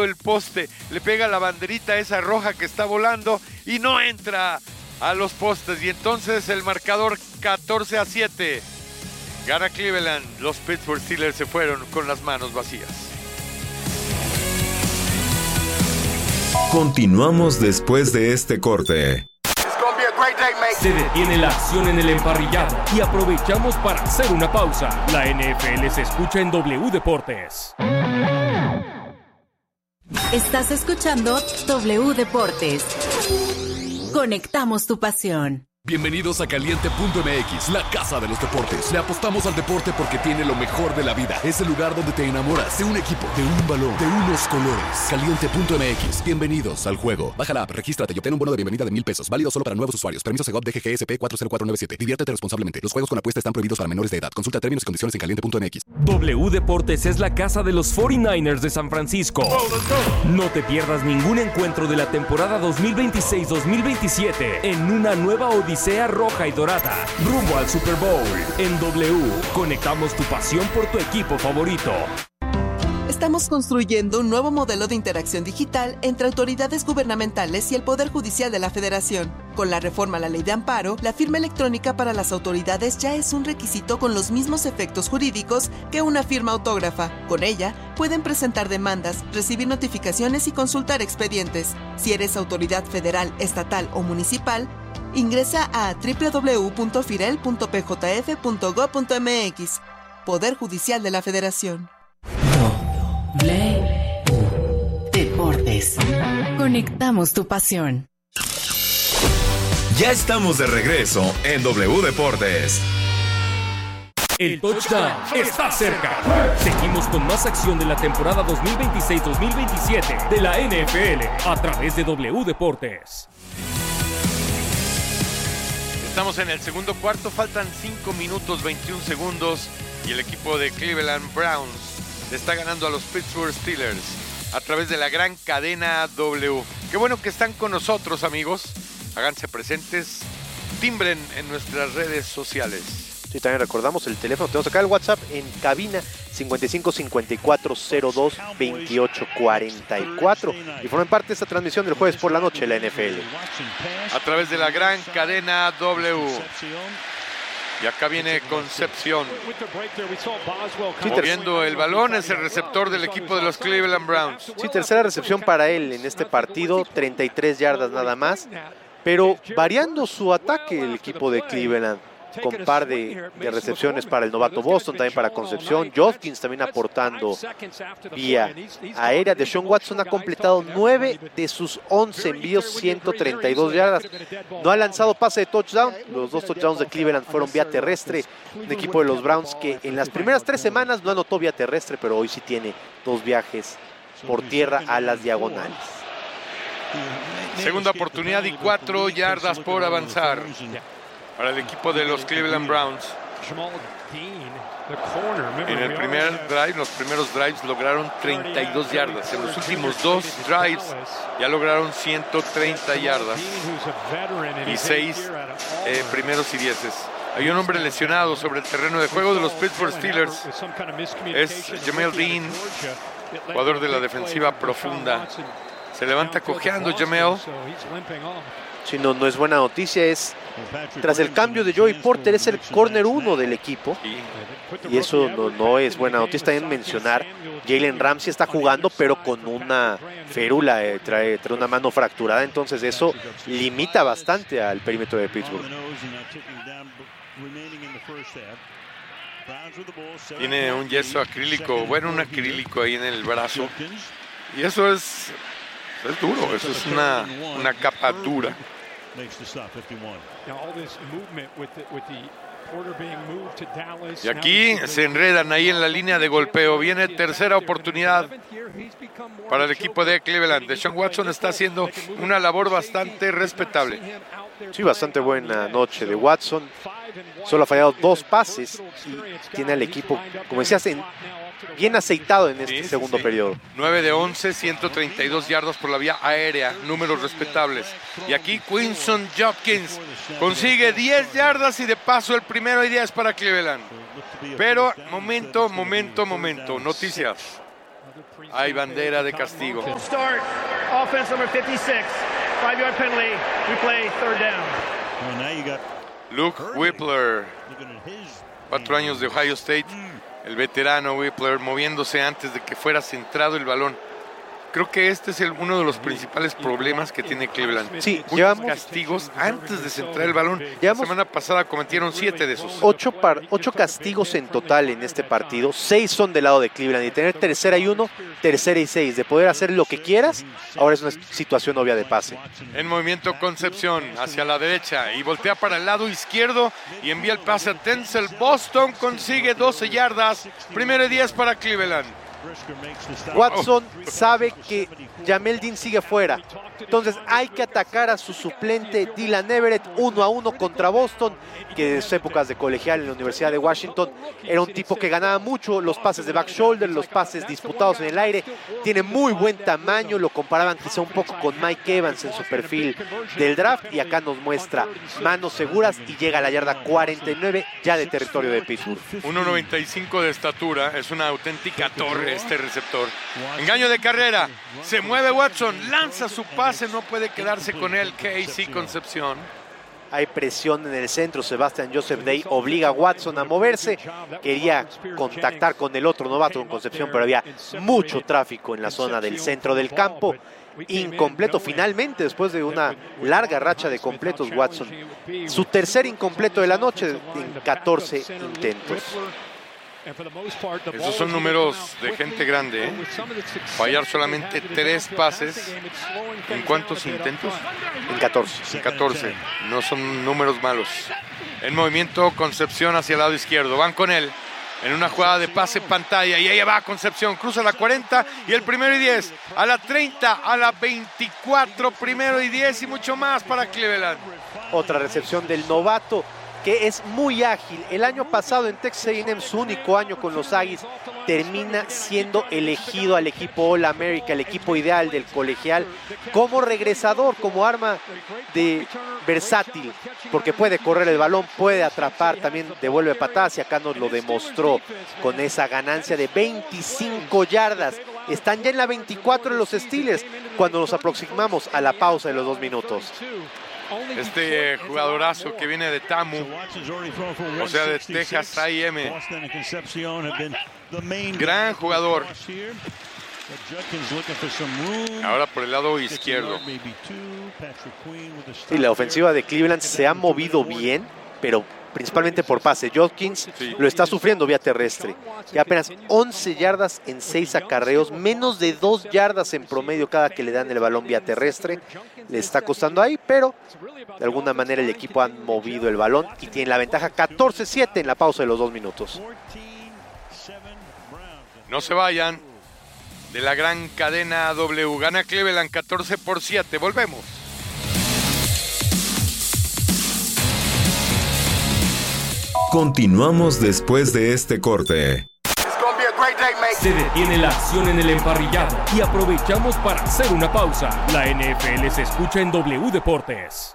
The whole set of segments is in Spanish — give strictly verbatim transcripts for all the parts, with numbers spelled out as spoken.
el poste, le pega la banderita esa roja que está volando y no entra a los postes. Y entonces el marcador catorce a siete. Gana Cleveland. Los Pittsburgh Steelers se fueron con las manos vacías. Continuamos después de este corte. Se detiene la acción en el emparrillado y aprovechamos para hacer una pausa. La N F L se escucha en W Deportes. Estás escuchando W Deportes. Conectamos tu pasión. Bienvenidos a Caliente punto M X, la casa de los deportes. Le apostamos al deporte porque tiene lo mejor de la vida. Es el lugar donde te enamoras de un equipo, de un balón, de unos colores. Caliente punto M X, bienvenidos al juego. Baja la app, regístrate y obtén un bono de bienvenida de mil pesos. Válido solo para nuevos usuarios. Permiso Segov D G G S P cuatro cero cuatro nueve siete. Diviértete responsablemente. Los juegos con apuesta están prohibidos para menores de edad. Consulta términos y condiciones en Caliente punto M X. W Deportes es la casa de los cuarenta y nueve ers de San Francisco. No te pierdas ningún encuentro de la temporada dos mil veintiséis dos mil veintisiete en una nueva odisea roja y dorada, rumbo al Super Bowl. En W, conectamos tu pasión por tu equipo favorito. Estamos construyendo un nuevo modelo de interacción digital entre autoridades gubernamentales y el Poder Judicial de la Federación. Con la reforma a la Ley de Amparo, la firma electrónica para las autoridades ya es un requisito con los mismos efectos jurídicos que una firma autógrafa. Con ella, pueden presentar demandas, recibir notificaciones y consultar expedientes. Si eres autoridad federal, estatal o municipal, ingresa a doble u doble u doble u punto firel punto p j f punto gob punto m x. Poder Judicial de la Federación. W Deportes. Conectamos tu pasión. Ya estamos de regreso en W Deportes. El touchdown está cerca. Seguimos con más acción de la temporada dos mil veintiséis dos mil veintisiete de la N F L a través de W Deportes. Estamos en el segundo cuarto, faltan cinco minutos veintiún segundos y el equipo de Cleveland Browns le está ganando a los Pittsburgh Steelers a través de la gran cadena W. Qué bueno que están con nosotros, amigos. Háganse presentes, timbren en nuestras redes sociales. Sí, también recordamos el teléfono, tenemos acá el WhatsApp en cabina cincuenta y cinco cincuenta y cuatro cero dos veintiocho cuarenta y cuatro y formen parte de esta transmisión del jueves por la noche de la N F L. A través de la gran cadena W. Y acá viene Concepción. Sí, moviendo el balón, es el receptor del equipo de los Cleveland Browns. Sí, tercera recepción para él en este partido, treinta y tres yardas nada más, pero variando su ataque el equipo de Cleveland, con par de, de recepciones para el novato Boston, también para Concepción. Jofkins también aportando vía aérea. Deshaun Watson ha completado nueve de sus once envíos, ciento treinta y dos yardas. No ha lanzado pase de touchdown. Los dos touchdowns de Cleveland fueron vía terrestre. Un equipo de los Browns que en las primeras tres semanas no anotó vía terrestre, pero hoy sí tiene dos viajes por tierra a las diagonales. Segunda oportunidad y cuatro yardas por avanzar para el equipo de los Cleveland Browns. En el primer drive, los primeros drives lograron treinta y dos yardas. En los últimos dos drives ya lograron ciento treinta yardas y seis eh, primeros y dieces. Hay un hombre lesionado sobre el terreno de juego de los Pittsburgh Steelers. Es Jamel Dean, jugador de la defensiva profunda. Se levanta cojeando Jamel. Si no, no es buena noticia, es tras el cambio de Joey Porter, es el corner uno del equipo. Y eso no, no es buena noticia. También mencionar, Jalen Ramsey está jugando, pero con una férula, eh, trae, trae una mano fracturada. Entonces eso limita bastante al perímetro de Pittsburgh. Tiene un yeso acrílico, bueno, un acrílico ahí en el brazo. Y eso es, es duro, eso es una, una capa dura. Y aquí se enredan ahí en la línea de golpeo. Viene tercera oportunidad para el equipo de Cleveland. Deshaun Watson está haciendo una labor bastante respetable. Sí, bastante buena noche de Watson. Solo ha fallado dos pases y tiene al equipo, como decías, en, bien aceitado en este sí, segundo sí. periodo. nueve de once, ciento treinta y dos yardas por la vía aérea, números respetables. Y aquí Quinson Jofkins consigue diez yardas y de paso el primero y diez para Cleveland. Pero momento, momento, momento, noticias. Hay bandera de castigo. Start, offense number fifty-six, five-yard penalty, we play third down. Luke Whippler, cuatro años de Ohio State, el veterano Whippler, moviéndose antes de que fuera centrado el balón. Creo que este es el, uno de los principales problemas que tiene Cleveland. Sí, Muchos llevamos castigos antes de centrar el balón. Llevamos La semana pasada cometieron siete de esos. Ocho, par, ocho castigos en total en este partido. Seis son del lado de Cleveland. Y tener tercera y uno, tercera y seis. De poder hacer lo que quieras, ahora es una situación obvia de pase. En movimiento Concepción hacia la derecha y voltea para el lado izquierdo y envía el pase a Denzel Boston. Consigue doce yardas. Primero y diez para Cleveland. Watson sabe que Jamel Dean sigue fuera, entonces hay que atacar a su suplente Dylan Everett uno a uno contra Boston, que de sus épocas de colegial en la Universidad de Washington era un tipo que ganaba mucho los pases de back shoulder, los pases disputados en el aire. Tiene muy buen tamaño, lo comparaban quizá un poco con Mike Evans en su perfil del draft, y acá nos muestra manos seguras y llega a la yarda cuarenta y nueve ya de territorio de Pittsburgh. uno noventa y cinco de estatura, es una auténtica torre este receptor. Engaño de carrera, se mueve Watson, lanza su pase, no puede quedarse con él Casey Concepción. Hay presión en el centro, Sebastian Joseph Day obliga a Watson a moverse, quería contactar con el otro novato en Concepción, pero había mucho tráfico en la zona del centro del campo. Incompleto finalmente, después de una larga racha de completos, Watson. Su tercer incompleto de la noche en catorce intentos. Esos son números de gente grande, ¿eh? Fallar solamente tres pases. ¿En cuántos intentos? En catorce. En catorce. No son números malos. En movimiento Concepción hacia el lado izquierdo. Van con él en una jugada de pase pantalla. Y ahí va Concepción. Cruza la cuarenta y el primero y diez. A la treinta, a la veinticuatro. Primero y diez y mucho más para Cleveland. Otra recepción del novato, que es muy ágil. El año pasado en Texas A and M, su único año con los Aggies, termina siendo elegido al equipo All-America, el equipo ideal del colegial, como regresador, como arma de versátil, porque puede correr el balón, puede atrapar, también devuelve patadas, y acá nos lo demostró con esa ganancia de veinticinco yardas. Están ya en la veinticuatro de los Steelers cuando nos aproximamos a la pausa de los dos minutos. Este eh, jugadorazo que viene de T A M U, o sea de Texas A y M, gran jugador. Ahora por el lado izquierdo. Y la ofensiva de Cleveland se ha movido bien, pero principalmente por pase. Judkins sí. lo está sufriendo vía terrestre. Ya apenas once yardas en seis acarreos, menos de dos yardas en promedio cada que le dan el balón vía terrestre. Le está costando ahí, pero de alguna manera el equipo ha movido el balón y tiene la ventaja catorce siete en la pausa de los dos minutos. No se vayan de la gran cadena W. Gana Cleveland catorce por siete. Volvemos. Continuamos después de este corte. Se detiene la acción en el emparrillado y aprovechamos para hacer una pausa. La N F L se escucha en W Deportes.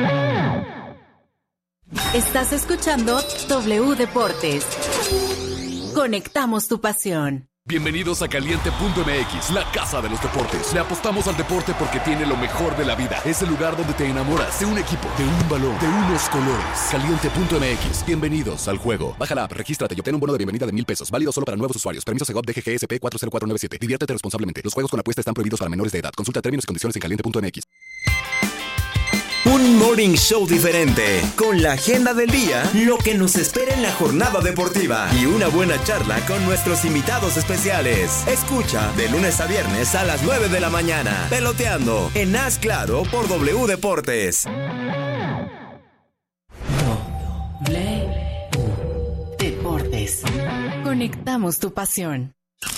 Estás escuchando W Deportes. Conectamos tu pasión. Bienvenidos a Caliente punto M X, la casa de los deportes. Le apostamos al deporte porque tiene lo mejor de la vida. Es el lugar donde te enamoras de un equipo, de un balón, de unos colores. Caliente punto M X, bienvenidos al juego. Baja la app, regístrate y obtén un bono de bienvenida de mil pesos. Válido solo para nuevos usuarios. Permiso Segov D G G S P cuatro cero cuatro nueve siete. Diviértete responsablemente. Los juegos con apuesta están prohibidos para menores de edad. Consulta términos y condiciones en Caliente punto M X. Un morning show diferente, con la agenda del día, lo que nos espera en la jornada deportiva y una buena charla con nuestros invitados especiales. Escucha de lunes a viernes a las nueve de la mañana, Peloteando, en Haz Claro por W Deportes. W Deportes. Conectamos tu pasión.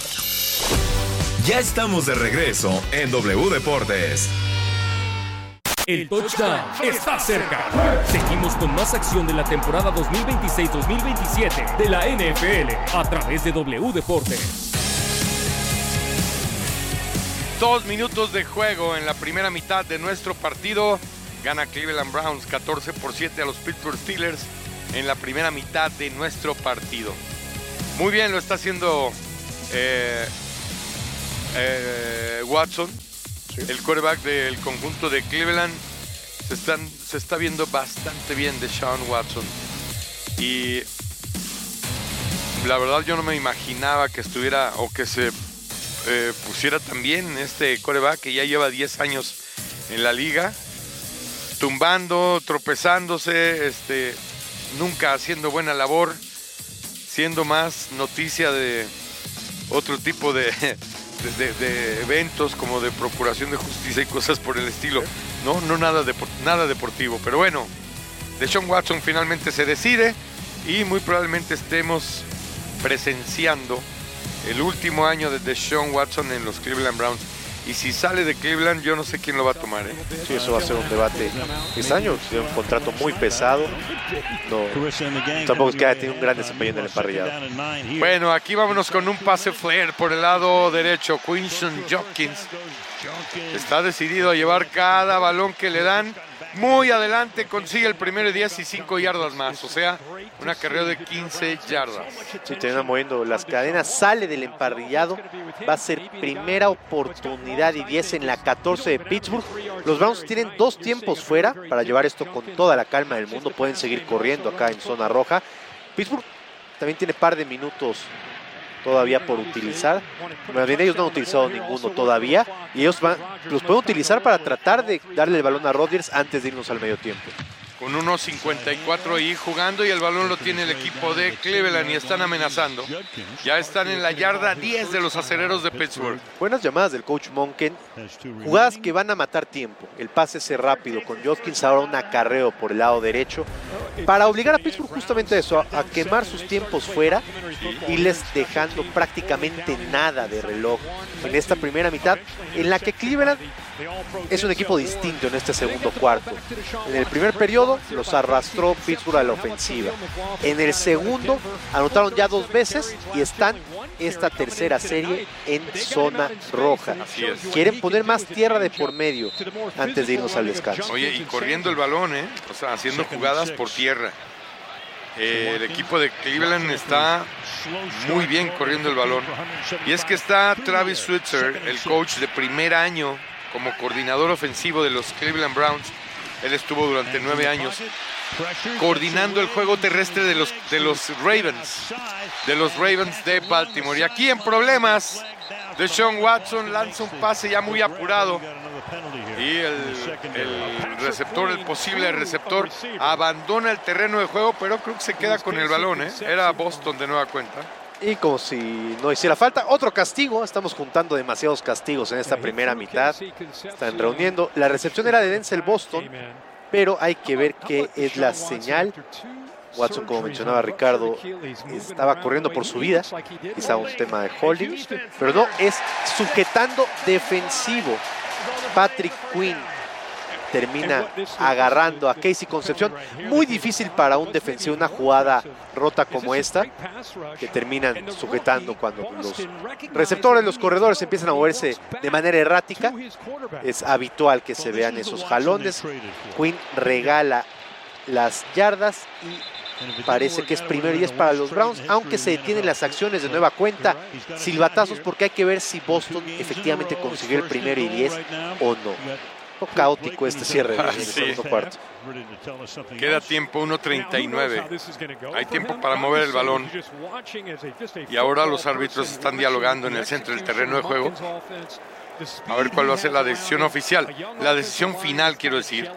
Ya estamos de regreso en W Deportes. El touchdown está cerca. Seguimos con más acción de la temporada dos mil veintiséis dos mil veintisiete de la N F L a través de W Deportes. Dos minutos de juego en la primera mitad de nuestro partido. Gana Cleveland Browns catorce por siete a los Pittsburgh Steelers en la primera mitad de nuestro partido. Muy bien, lo está haciendo eh, eh, Watson, sí. El quarterback del conjunto de Cleveland, se, están, se está viendo bastante bien Deshaun Watson. Y la verdad yo no me imaginaba que estuviera o que se eh, pusiera tan bien este quarterback que ya lleva diez años en la liga, tumbando, tropezándose, este, nunca haciendo buena labor, siendo más noticia de otro tipo de, de, de, de eventos como de procuración de justicia y cosas por el estilo. No, no nada, de, nada deportivo. Pero bueno, Deshaun Watson finalmente se decide y muy probablemente estemos presenciando el último año de Deshaun Watson en los Cleveland Browns. Y si sale de Cleveland, yo no sé quién lo va a tomar, ¿eh? Sí, eso va a ser un debate extraño. Tiene un contrato muy pesado. No, tampoco es que haya tenido un gran desempeño en el emparrillado. Bueno, aquí vámonos con un pase flare por el lado derecho. Quinshon Judkins está decidido a llevar cada balón que le dan. Muy adelante, consigue el primero y diez y cinco yardas más. O sea, un acarreo de quince yardas. Sí, termina moviendo las cadenas, sale del emparrillado. Va a ser primera oportunidad y diez en la catorce de Pittsburgh. Los Browns tienen dos tiempos fuera para llevar esto con toda la calma del mundo. Pueden seguir corriendo acá en zona roja. Pittsburgh también tiene par de minutos todavía por utilizar. Más bien, ellos no han utilizado ninguno todavía y ellos van, los pueden utilizar para tratar de darle el balón a Rodgers antes de irnos al medio tiempo. Con uno cincuenta y cuatro ahí jugando y el balón lo tiene el equipo de Cleveland y están amenazando. Ya están en la yarda diez de los acereros de Pittsburgh. Buenas llamadas del coach Monken. Jugadas que van a matar tiempo. El pase ese rápido con Judkins, ahora un acarreo por el lado derecho para obligar a Pittsburgh justamente a eso, a, a quemar sus tiempos fuera y les dejando prácticamente nada de reloj en esta primera mitad, en la que Cleveland es un equipo distinto en este segundo cuarto. En el primer periodo los arrastró Pittsburgh a la ofensiva. En el segundo anotaron ya dos veces y están esta tercera serie en zona roja. Quieren poner más tierra de por medio antes de irnos al descanso. Oye, y corriendo el balón, ¿eh? O sea, haciendo jugadas por tierra. Eh, el equipo de Cleveland está muy bien corriendo el balón. Y es que está Travis Switzer, el coach de primer año como coordinador ofensivo de los Cleveland Browns. Él estuvo durante nueve años coordinando el juego terrestre de los, de los Ravens, de los Ravens de Baltimore. Y aquí en problemas, Deshaun Watson lanza un pase ya muy apurado y el, el receptor, el posible receptor, abandona el terreno de juego, pero creo que se queda con el balón, ¿eh? Era Boston de nueva cuenta. Y como si no hiciera falta, otro castigo. Estamos juntando demasiados castigos en esta primera mitad. Están reuniendo. La recepción era de Denzel Boston, pero hay que ver qué es la señal. Watson, como mencionaba Ricardo, estaba corriendo por su vida. Quizá un tema de holding, pero no, es sujetando defensivo. Patrick Quinn termina agarrando a Casey Concepción. Muy difícil para un defensivo, una jugada rota como esta, que terminan sujetando cuando los receptores, los corredores empiezan a moverse de manera errática. Es habitual que se vean esos jalones. Quinn regala las yardas y parece que es primero y diez para los Browns, aunque se detienen las acciones de nueva cuenta. Silbatazos, porque hay que ver si Boston efectivamente consiguió el primero y diez o no. Caótico este cierre del sí. segundo cuarto. Queda tiempo, uno treinta y nueve. Hay tiempo para mover el balón. Y ahora los árbitros están dialogando en el centro del terreno de juego. A ver cuál va a ser la decisión oficial. La decisión final, quiero decir.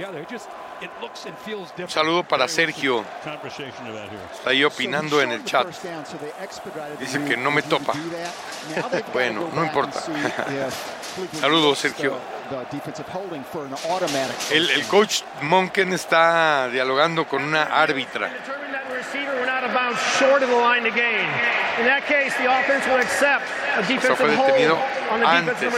Un saludo para Sergio. Está ahí opinando en el chat. Dice que no me topa. Bueno, no importa. Saludos, Sergio. El, el coach Monken está dialogando con una árbitra. O sea, fue detenido antes.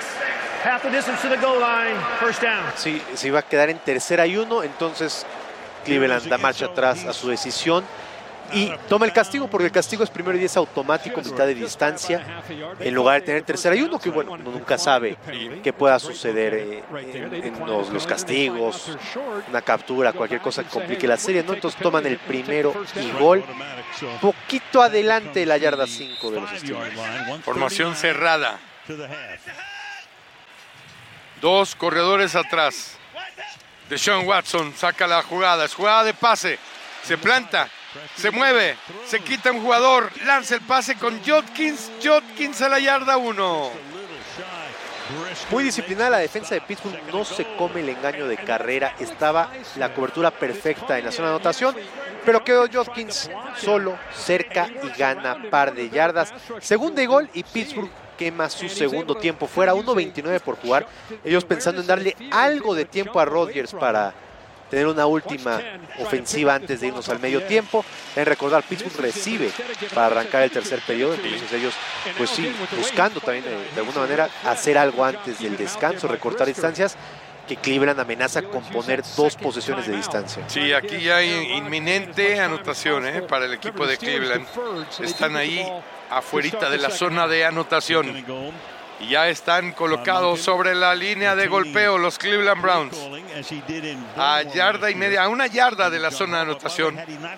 Sí, se iba a quedar en tercera y uno, entonces Cleveland da marcha atrás a su decisión y toma el castigo, porque el castigo es primero y diez automático, mitad de distancia, en lugar de tener tercera y uno, que bueno, uno nunca sabe qué pueda suceder eh, en, en los, los castigos, una captura, cualquier cosa que complique la serie, ¿no? Entonces toman el primero y gol, poquito adelante de la yarda cinco de los Steelers. Formación cerrada. Dos corredores atrás. Deshaun Watson saca la jugada, es jugada de pase, se planta, se mueve, se quita un jugador, lanza el pase con Judkins, Judkins a la yarda uno. Muy disciplinada la defensa de Pittsburgh, no se come el engaño de carrera, estaba la cobertura perfecta en la zona de anotación, pero quedó Judkins solo, cerca y gana par de yardas. Segunda y gol y Pittsburgh quema su segundo tiempo fuera, uno veintinueve por jugar, ellos pensando en darle algo de tiempo a Rodgers para tener una última ofensiva antes de irnos al medio tiempo. En recordar, Pittsburgh recibe para arrancar el tercer periodo, entonces ellos pues sí, buscando también de, de alguna manera hacer algo antes del descanso, recortar distancias, que Cleveland amenaza con poner dos posesiones de distancia. Sí, aquí ya hay inminente anotación ¿eh? para el equipo de Cleveland. Están ahí afuerita de la zona de anotación. Y ya están colocados sobre la línea de golpeo los Cleveland Browns. A yarda y media, a una yarda de la zona de anotación.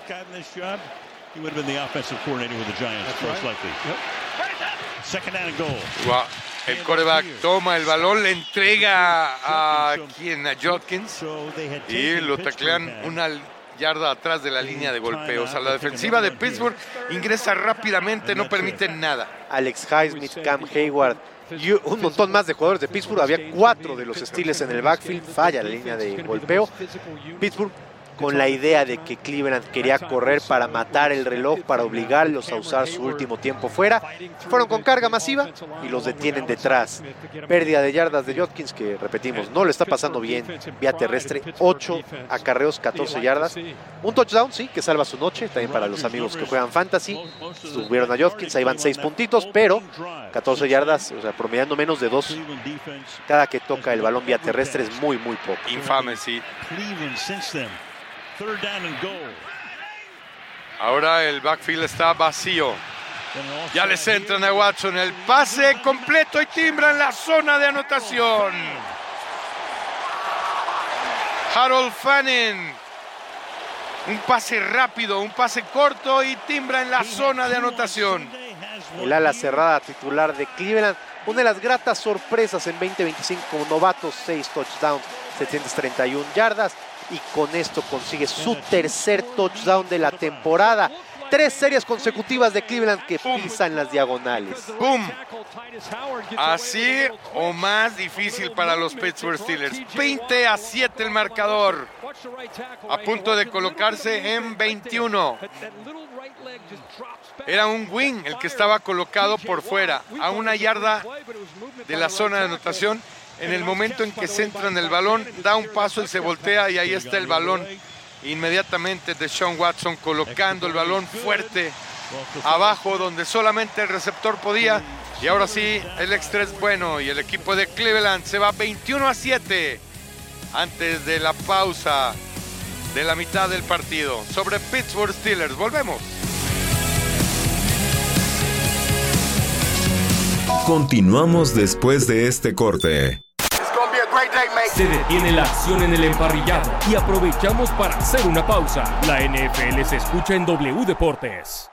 Wow. El quarterback toma el balón, le entrega a quien, a Judkins, y lo taclean una yarda atrás de la línea de golpeo. O sea, la defensiva de Pittsburgh ingresa rápidamente, no permiten nada. Alex Highsmith, Cam Hayward y un montón más de jugadores de Pittsburgh. Había cuatro de los Steelers en el backfield, falla la línea de golpeo. Pittsburgh con la idea de que Cleveland quería correr para matar el reloj, para obligarlos a usar su último tiempo fuera. Fueron con carga masiva y los detienen detrás. Pérdida de yardas de Judkins, que repetimos, no lo está pasando bien vía terrestre. ocho acarreos, catorce yardas. Un touchdown, sí, que salva su noche, también para los amigos que juegan fantasy. Subieron a Judkins, ahí van seis puntitos, pero catorce yardas, o sea, promediando menos de dos cada que toca el balón vía terrestre, es muy, muy poco. Infame, sí. Ahora el backfield está vacío. Ya les entran a Watson, el pase completo y timbran la zona de anotación. Harold Fanning, un pase rápido, un pase corto y timbra en la zona de anotación. El ala cerrada titular de Cleveland, una de las gratas sorpresas en veinte veinticinco como novato, seis touchdowns, setecientas treinta y una yardas. Y con esto consigue su tercer touchdown de la temporada. Tres series consecutivas de Cleveland que pisan las diagonales. ¡Bum! Así o más difícil para los Pittsburgh Steelers. veinte a siete el marcador. A punto de colocarse en veintiuno. Era un wing el que estaba colocado por fuera, a una yarda de la zona de anotación. En el momento en que centran el balón, da un paso y se voltea y ahí está el balón. Inmediatamente Deshaun Watson colocando el balón fuerte abajo donde solamente el receptor podía. Y ahora sí, el extra es bueno y el equipo de Cleveland se va veintiuno a siete antes de la pausa de la mitad del partido. Sobre Pittsburgh Steelers, volvemos. Continuamos después de este corte. Se detiene la acción en el emparrillado y aprovechamos para hacer una pausa. La N F L se escucha en W Deportes.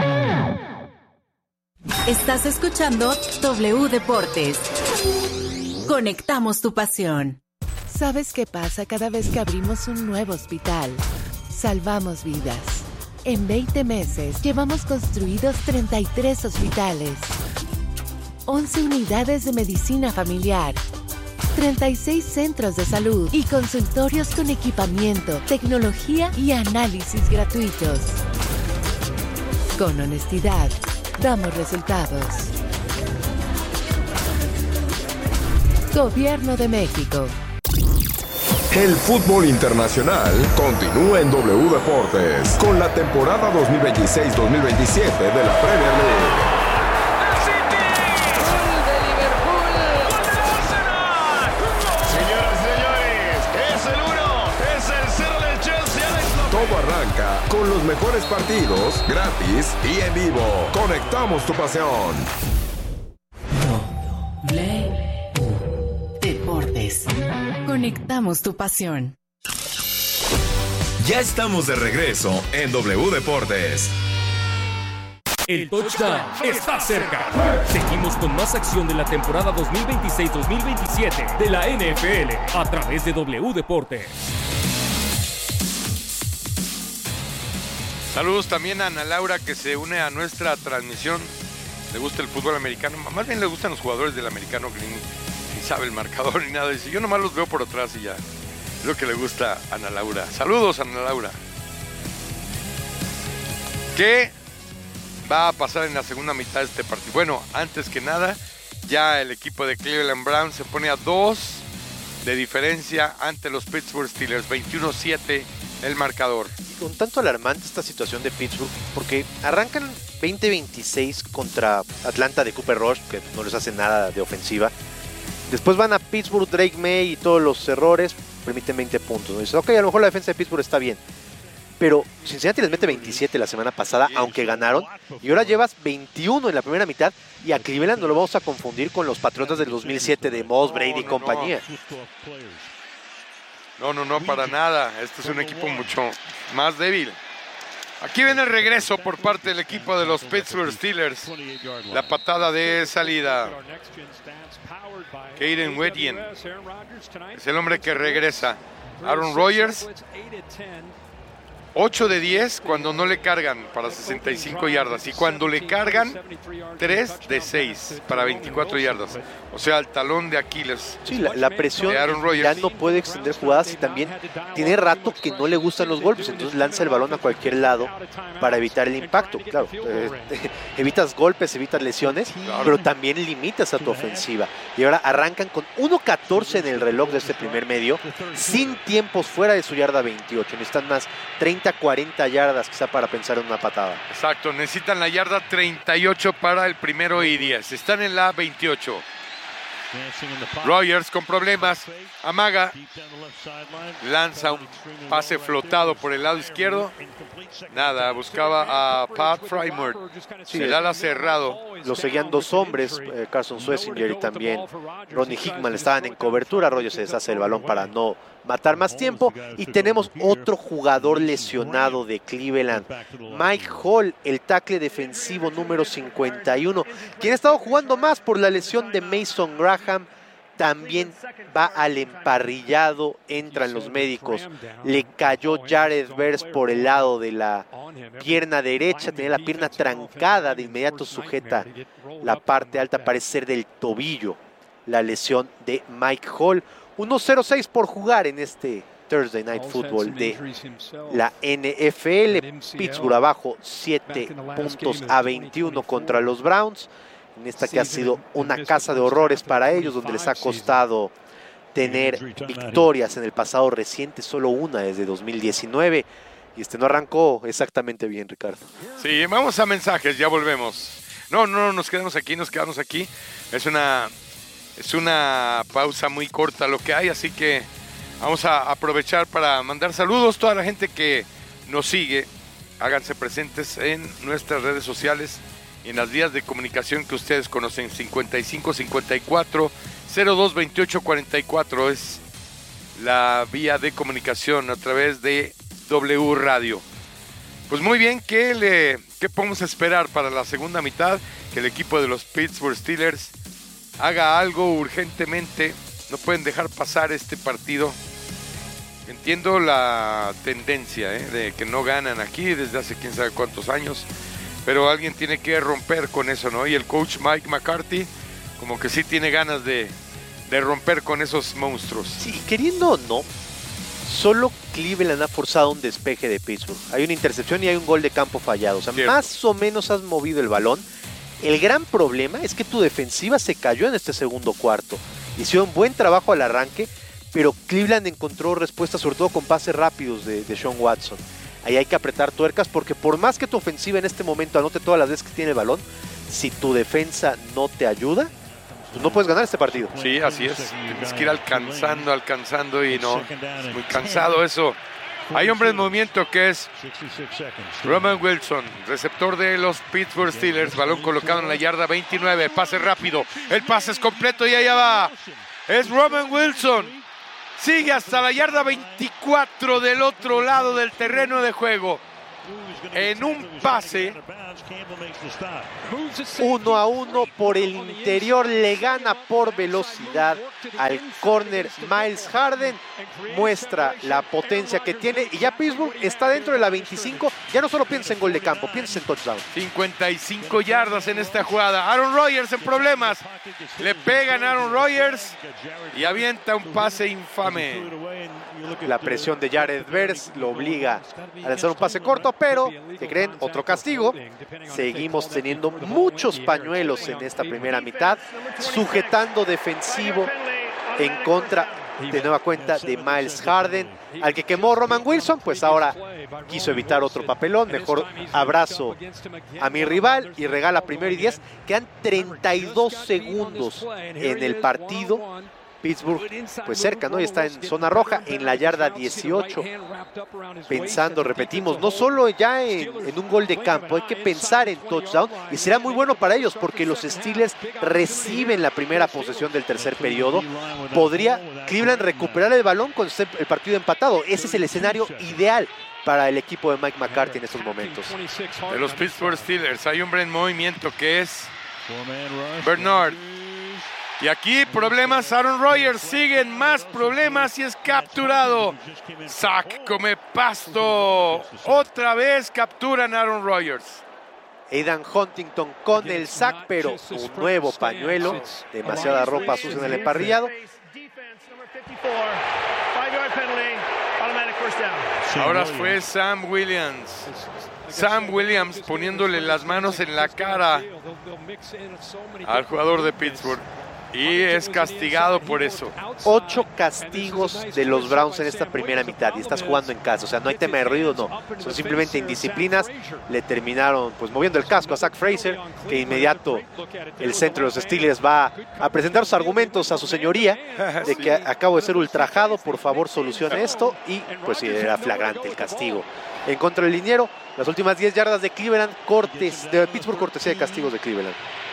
Estás escuchando W Deportes. Conectamos tu pasión. ¿Sabes qué pasa cada vez que abrimos un nuevo hospital? Salvamos vidas. En veinte meses llevamos construidos treinta y tres hospitales, once unidades de medicina familiar, treinta y seis centros de salud y consultorios con equipamiento, tecnología y análisis gratuitos. Con honestidad, damos resultados. Gobierno de México. El fútbol internacional continúa en W Deportes con la temporada dos mil veintiséis dos mil veintisiete de la Premier League. Todo arranca con los mejores partidos, gratis y en vivo. Conectamos tu pasión. W Deportes. Conectamos tu pasión. Ya estamos de regreso en W Deportes. El touchdown está cerca. Seguimos con más acción de la temporada dos mil veintiséis dos mil veintisiete de la N F L a través de W Deportes. Saludos también a Ana Laura, que se une a nuestra transmisión. Le gusta el fútbol americano, más bien le gustan los jugadores del americano, que ni, ni sabe el marcador ni nada. Dice, yo nomás los veo por atrás y ya. Es lo que le gusta a Ana Laura. Saludos, Ana Laura. ¿Qué va a pasar en la segunda mitad de este partido? Bueno, antes que nada, ya el equipo de Cleveland Browns se pone a dos de diferencia ante los Pittsburgh Steelers, veintiuno siete el marcador. Un tanto alarmante esta situación de Pittsburgh, porque arrancan veinte veintiséis contra Atlanta de Cooper Rush, que no les hace nada de ofensiva. Después van a Pittsburgh, Drake May y todos los errores permiten veinte puntos. ¿No? Dices, ok, a lo mejor la defensa de Pittsburgh está bien, pero Cincinnati les mete veintisiete la semana pasada, aunque ganaron, y ahora llevas veintiuno en la primera mitad, y a Cleveland no lo vamos a confundir con los Patriotas del dos mil siete de Moss, Brady y compañía. No, no, no, para nada. Este es un equipo mucho más débil. Aquí viene el regreso por parte del equipo de los Pittsburgh Steelers. La patada de salida. Caden Wedien es el hombre que regresa. Aaron Rodgers, ocho de diez cuando no le cargan para sesenta y cinco yardas. Y cuando le cargan, tres de seis para veinticuatro yardas. O sea, el talón de Aquiles. Sí, la, la presión ya no puede extender jugadas y también tiene rato que no le gustan los golpes. Entonces lanza el balón a cualquier lado para evitar el impacto. Claro, eh, evitas golpes, evitas lesiones, pero también limitas a tu ofensiva. Y ahora arrancan con uno catorce en el reloj de este primer medio, sin tiempos fuera de su yarda veintiocho. Necesitan más treinta, cuarenta yardas quizá para pensar en una patada. Exacto, necesitan la yarda treinta y ocho para el primero y diez. Están en la veintiocho. Rodgers con problemas, amaga, lanza un pase flotado por el lado izquierdo. Nada, buscaba a Pat Frymore. Sí, el ala cerrado. Lo seguían dos hombres, eh, Carson Swessinger y también Ronnie Hickman estaban en cobertura. Rodgers se deshace el balón para no matar más tiempo. Y tenemos otro jugador lesionado de Cleveland, Mike Hall, el tackle defensivo número cincuenta y uno, quien ha estado jugando más por la lesión de Mason Graham. También va al emparrillado, entran los médicos. Le cayó Jared Verse por el lado de la pierna derecha, tenía la pierna trancada, de inmediato sujeta la parte alta, parece ser del tobillo, la lesión de Mike Hall. uno cero seis por jugar en este Thursday Night Football de la N F L. Pittsburgh abajo siete puntos a veintiuno contra los Browns. En esta que ha sido una casa de horrores para ellos, donde les ha costado tener victorias en el pasado reciente, solo una desde dos mil diecinueve, y este no arrancó exactamente bien, Ricardo. Sí, vamos a mensajes, ya volvemos. No, no, nos quedamos aquí, nos quedamos aquí. Es una, es una pausa muy corta lo que hay, así que vamos a aprovechar para mandar saludos a toda la gente que nos sigue. Háganse presentes en nuestras redes sociales, en las vías de comunicación que ustedes conocen. Cincuenta y cinco cincuenta y cuatro cero dos veintiocho cuarenta y cuatro es la vía de comunicación a través de W Radio. Pues muy bien, ¿qué, le, qué podemos esperar para la segunda mitad? Que el equipo de los Pittsburgh Steelers haga algo urgentemente. No pueden dejar pasar este partido. Entiendo la tendencia ¿eh? de que no ganan aquí desde hace quién sabe cuántos años, pero alguien tiene que romper con eso, ¿no? Y el coach Mike McCarthy como que sí tiene ganas de, de romper con esos monstruos. Sí, queriendo o no, solo Cleveland ha forzado un despeje de Pittsburgh. Hay una intercepción y hay un gol de campo fallado. O sea, Cierto. Más o menos has movido el balón. El gran problema es que tu defensiva se cayó en este segundo cuarto. Hicieron buen trabajo al arranque, pero Cleveland encontró respuestas, sobre todo con pases rápidos de, de Sean Watson. Ahí hay que apretar tuercas, porque por más que tu ofensiva en este momento anote todas las veces que tiene el balón, si tu defensa no te ayuda, pues no puedes ganar este partido. Sí, así es. Tienes que ir alcanzando, alcanzando y no. Es muy cansado eso. Hay hombre en movimiento que es Roman Wilson, receptor de los Pittsburgh Steelers. Balón colocado en la yarda veintinueve. Pase rápido. El pase es completo y allá va. Es Roman Wilson. Sigue hasta la yarda veinticuatro del otro lado del terreno de juego. en un pase. Uno a uno por el interior, le gana por velocidad al córner Miles Harden, muestra la potencia que tiene y ya Pittsburgh está dentro de la veinticinco, ya no solo piensa en gol de campo, piensa en touchdown. cincuenta y cinco yardas en esta jugada. Aaron Rodgers en problemas, le pegan a Aaron Rodgers y avienta un pase infame. La presión de Jared Verse lo obliga a lanzar un pase corto, pero ¿qué creen? Otro castigo. Seguimos teniendo muchos pañuelos en esta primera mitad, sujetando defensivo en contra de nueva cuenta de Miles Harden, al que quemó Roman Wilson, pues ahora quiso evitar otro papelón. Mejor abrazo a mi rival y regala primero y diez. Quedan treinta y dos segundos en el partido. Pittsburgh pues cerca, ¿no? Y está en zona roja, en la yarda dieciocho, pensando, repetimos, no solo ya en, en un gol de campo, hay que pensar en touchdown, y será muy bueno para ellos porque los Steelers reciben la primera posesión del tercer periodo. Podría Cleveland recuperar el balón con el partido empatado. Ese es el escenario ideal para el equipo de Mike McCarthy en estos momentos. De los Pittsburgh Steelers hay hombre en movimiento que es Bernard. Y aquí problemas, Aaron Rodgers, siguen más problemas y es capturado. Sack come pasto. Otra vez capturan a Aaron Rodgers. Aidan Huntington con el sack, pero un nuevo pañuelo. Demasiada ropa sucia en el emparrillado. Ahora fue Sam Williams. Sam Williams poniéndole las manos en la cara al jugador de Pittsburgh. Y es castigado por eso. Ocho castigos de los Browns en esta primera mitad. Y estás jugando en casa. O sea, no hay tema de ruido, no. Son simplemente indisciplinas. Le terminaron pues moviendo el casco a Zach Fraser, que inmediato el centro de los Steelers va a presentar sus argumentos a su señoría de que acabo de ser ultrajado, por favor solucione esto. Y pues sí, era flagrante el castigo en contra del liniero. Las últimas diez yardas de Cleveland, cortes de Pittsburgh, cortesía de castigos de Cleveland.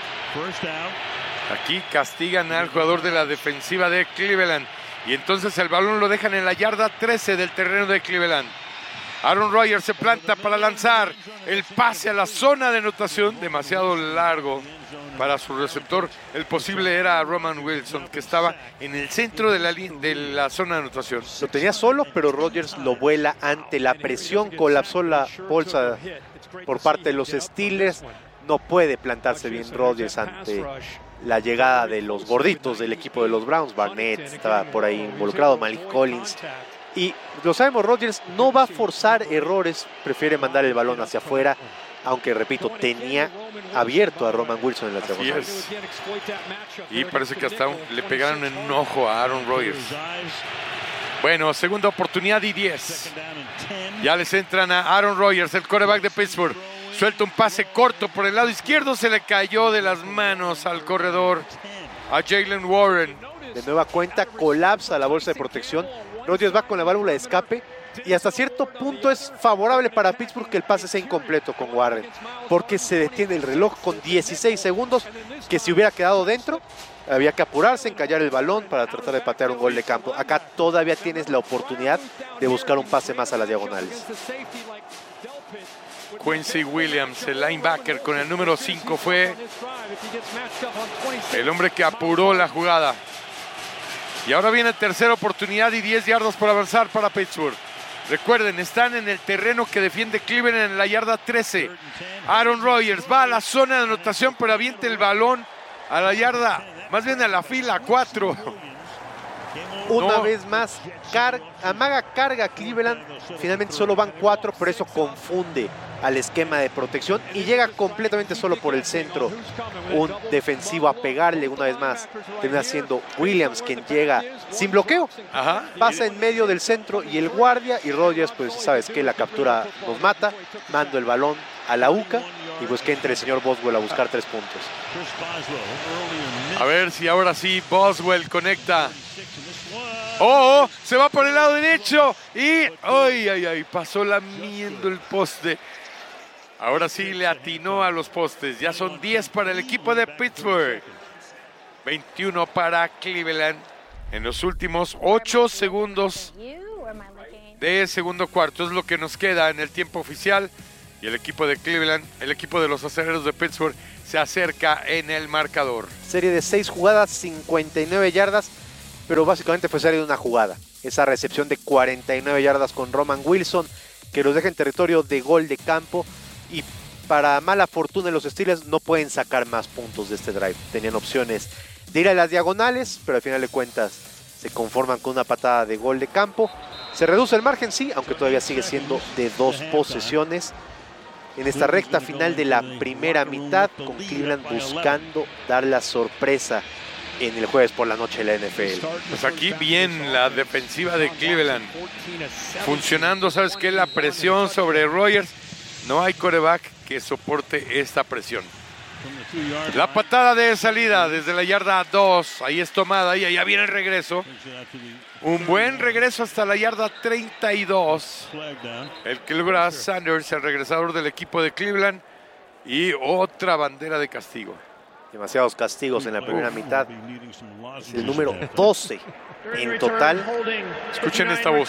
Aquí castigan al jugador de la defensiva de Cleveland. Y entonces el balón lo dejan en la yarda trece del terreno de Cleveland. Aaron Rodgers se planta para lanzar el pase a la zona de anotación. Demasiado largo para su receptor. El posible era Roman Wilson, que estaba en el centro de la, de la zona de anotación. Lo tenía solo, pero Rodgers lo vuela ante la presión. Colapsó la bolsa por parte de los Steelers. No puede plantarse bien Rodgers ante la llegada de los gorditos del equipo de los Browns. Barnett estaba por ahí involucrado, Malik Collins. Y lo sabemos, Rodgers no va a forzar errores, prefiere mandar el balón hacia afuera, aunque repito, tenía abierto a Roman Wilson en la diagonal. Y parece que hasta un, le pegaron en un ojo a Aaron Rodgers. Bueno, segunda oportunidad y diez. Ya les entran a Aaron Rodgers, el quarterback de Pittsburgh. Suelta un pase corto por el lado izquierdo, se le cayó de las manos al corredor, a Jaylen Warren. De nueva cuenta colapsa la bolsa de protección. Rodgers va con la válvula de escape y hasta cierto punto es favorable para Pittsburgh que el pase sea incompleto con Warren, porque se detiene el reloj con dieciséis segundos, que si hubiera quedado dentro había que apurarse, encallar el balón para tratar de patear un gol de campo. Acá todavía tienes la oportunidad de buscar un pase más a las diagonales. Quincy Williams, el linebacker con el número cinco, fue el hombre que apuró la jugada. Y ahora viene tercera oportunidad y diez yardas por avanzar para Pittsburgh. Recuerden, están en el terreno que defiende Cleveland en la yarda trece. Aaron Rodgers va a la zona de anotación, pero avienta el balón a la yarda, más bien a la fila cuatro. Una no. vez más, car amaga carga Cleveland. Finalmente solo van cuatro, pero eso confunde al esquema de protección y llega completamente solo por el centro. Un defensivo a pegarle una vez más. Termina siendo Williams quien llega sin bloqueo. Ajá. Pasa en medio del centro y el guardia, y Rodgers, pues sabes que la captura nos mata. Mando el balón a la UCA y pues que entre el señor Boswell a buscar tres puntos. A ver si ahora sí Boswell conecta. Oh, oh, se va por el lado derecho y ay, ay, ay, pasó lamiendo el poste. Ahora sí le atinó a los postes. Ya son diez para el equipo de Pittsburgh, veintiuno para Cleveland en los últimos ocho segundos de segundo cuarto. Es lo que nos queda en el tiempo oficial. Y el equipo de Cleveland, el equipo de los Acereros de Pittsburgh, se acerca en el marcador. Serie de seis jugadas, cincuenta y nueve yardas, pero básicamente fue serie de una jugada. Esa recepción de cuarenta y nueve yardas con Roman Wilson, que los deja en territorio de gol de campo. Y para mala fortuna de los Steelers, no pueden sacar más puntos de este drive. Tenían opciones de ir a las diagonales, pero al final de cuentas se conforman con una patada de gol de campo. Se reduce el margen, sí, aunque todavía sigue siendo de dos posesiones. En esta recta final de la primera mitad, con Cleveland buscando dar la sorpresa en el jueves por la noche de la N F L. Pues aquí bien la defensiva de Cleveland funcionando. ¿Sabes qué? La presión sobre Rodgers. No hay quarterback que soporte esta presión. La patada de salida desde la yarda dos. Ahí es tomada y allá viene el regreso. Un buen regreso hasta la yarda treinta y dos. El que logra Sanders, el regresador del equipo de Cleveland. Y otra bandera de castigo. Demasiados castigos en la primera mitad. Es el número doce en total. Escuchen esta voz.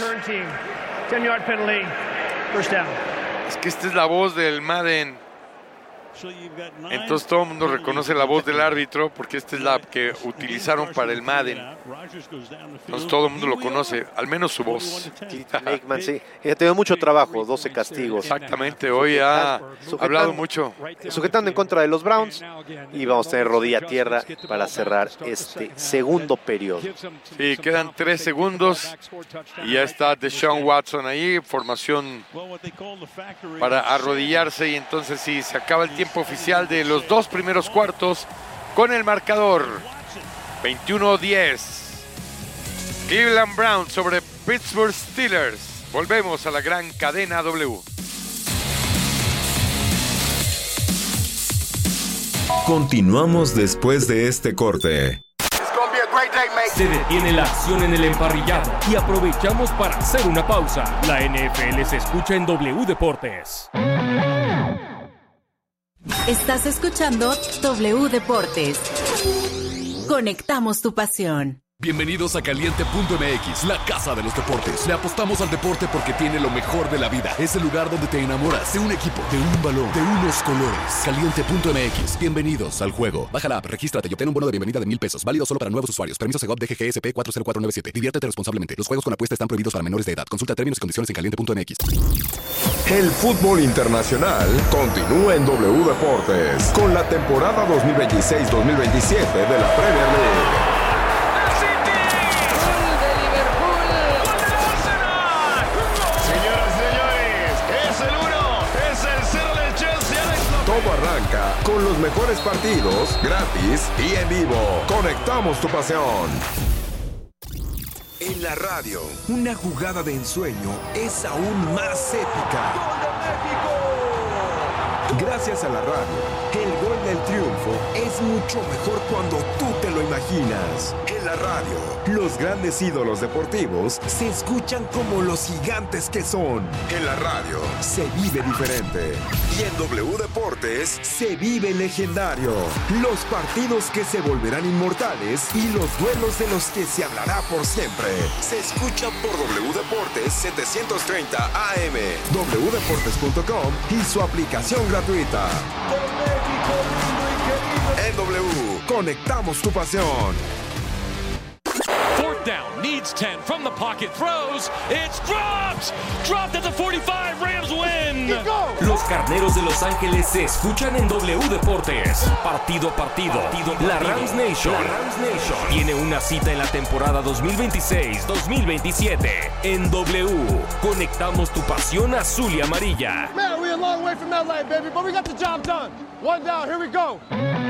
Es que esta es la voz del Madden. Entonces todo el mundo reconoce la voz del árbitro porque esta es la que utilizaron para el Madden. Entonces todo el mundo lo conoce, al menos su voz. Lakeman, sí. Ha tenido mucho trabajo, doce castigos. Exactamente, hoy ha hablado mucho. Sujetando en contra de los Browns. Y vamos a tener rodilla a tierra para cerrar este segundo periodo. Sí, quedan tres segundos y ya está Deshaun Watson ahí, formación para arrodillarse, y entonces sí, se acaba el tiempo oficial de los dos primeros cuartos con el marcador veintiuno diez. Cleveland Browns sobre Pittsburgh Steelers. Volvemos a la gran cadena W. Continuamos después de este corte. Se detiene la acción en el emparrillado y aprovechamos para hacer una pausa. La N F L se escucha en W Deportes. Estás escuchando W Deportes. Conectamos tu pasión. Bienvenidos a Caliente punto M X, la casa de los deportes. Le apostamos al deporte porque tiene lo mejor de la vida. Es el lugar donde te enamoras de un equipo, de un balón, de unos colores. Caliente punto M X, bienvenidos al juego. Baja la app, regístrate y obtén un bono de bienvenida de mil pesos. Válido solo para nuevos usuarios. Permiso Segov D G G S P cuatro cero cuatro nueve siete. Diviértete responsablemente. Los juegos con apuesta están prohibidos para menores de edad. Consulta términos y condiciones en caliente punto M X. El fútbol internacional continúa en W Deportes con la temporada dos mil veintiséis dos mil veintisiete de la Premier League. Todo arranca con los mejores partidos, gratis y en vivo. Conectamos tu pasión. En la radio, una jugada de ensueño es aún más épica. Gracias a la radio, el gol del triunfo es mucho mejor cuando tú te lo imaginas. En la radio, los grandes ídolos deportivos se escuchan como los gigantes que son. En la radio, se vive diferente. Y en W Deportes, se vive legendario. Los partidos que se volverán inmortales y los duelos de los que se hablará por siempre. Se escuchan por W Deportes setecientos treinta A M, w deportes punto com y su aplicación gratuita. En W, conectamos tu pasión. Fourth down, needs ten, from the pocket, throws, it's dropped! Dropped at the forty-five, Rams win! Los Carneros de Los Ángeles se escuchan en W Deportes. Partido a partido, partido, partido. La Rams Nation, la Rams Nation tiene una cita en la temporada dos mil veintiséis dos mil veintisiete. En W, conectamos tu pasión azul y amarilla. Man, we're a long way from L A, baby, but we got the job done. One down, here we go.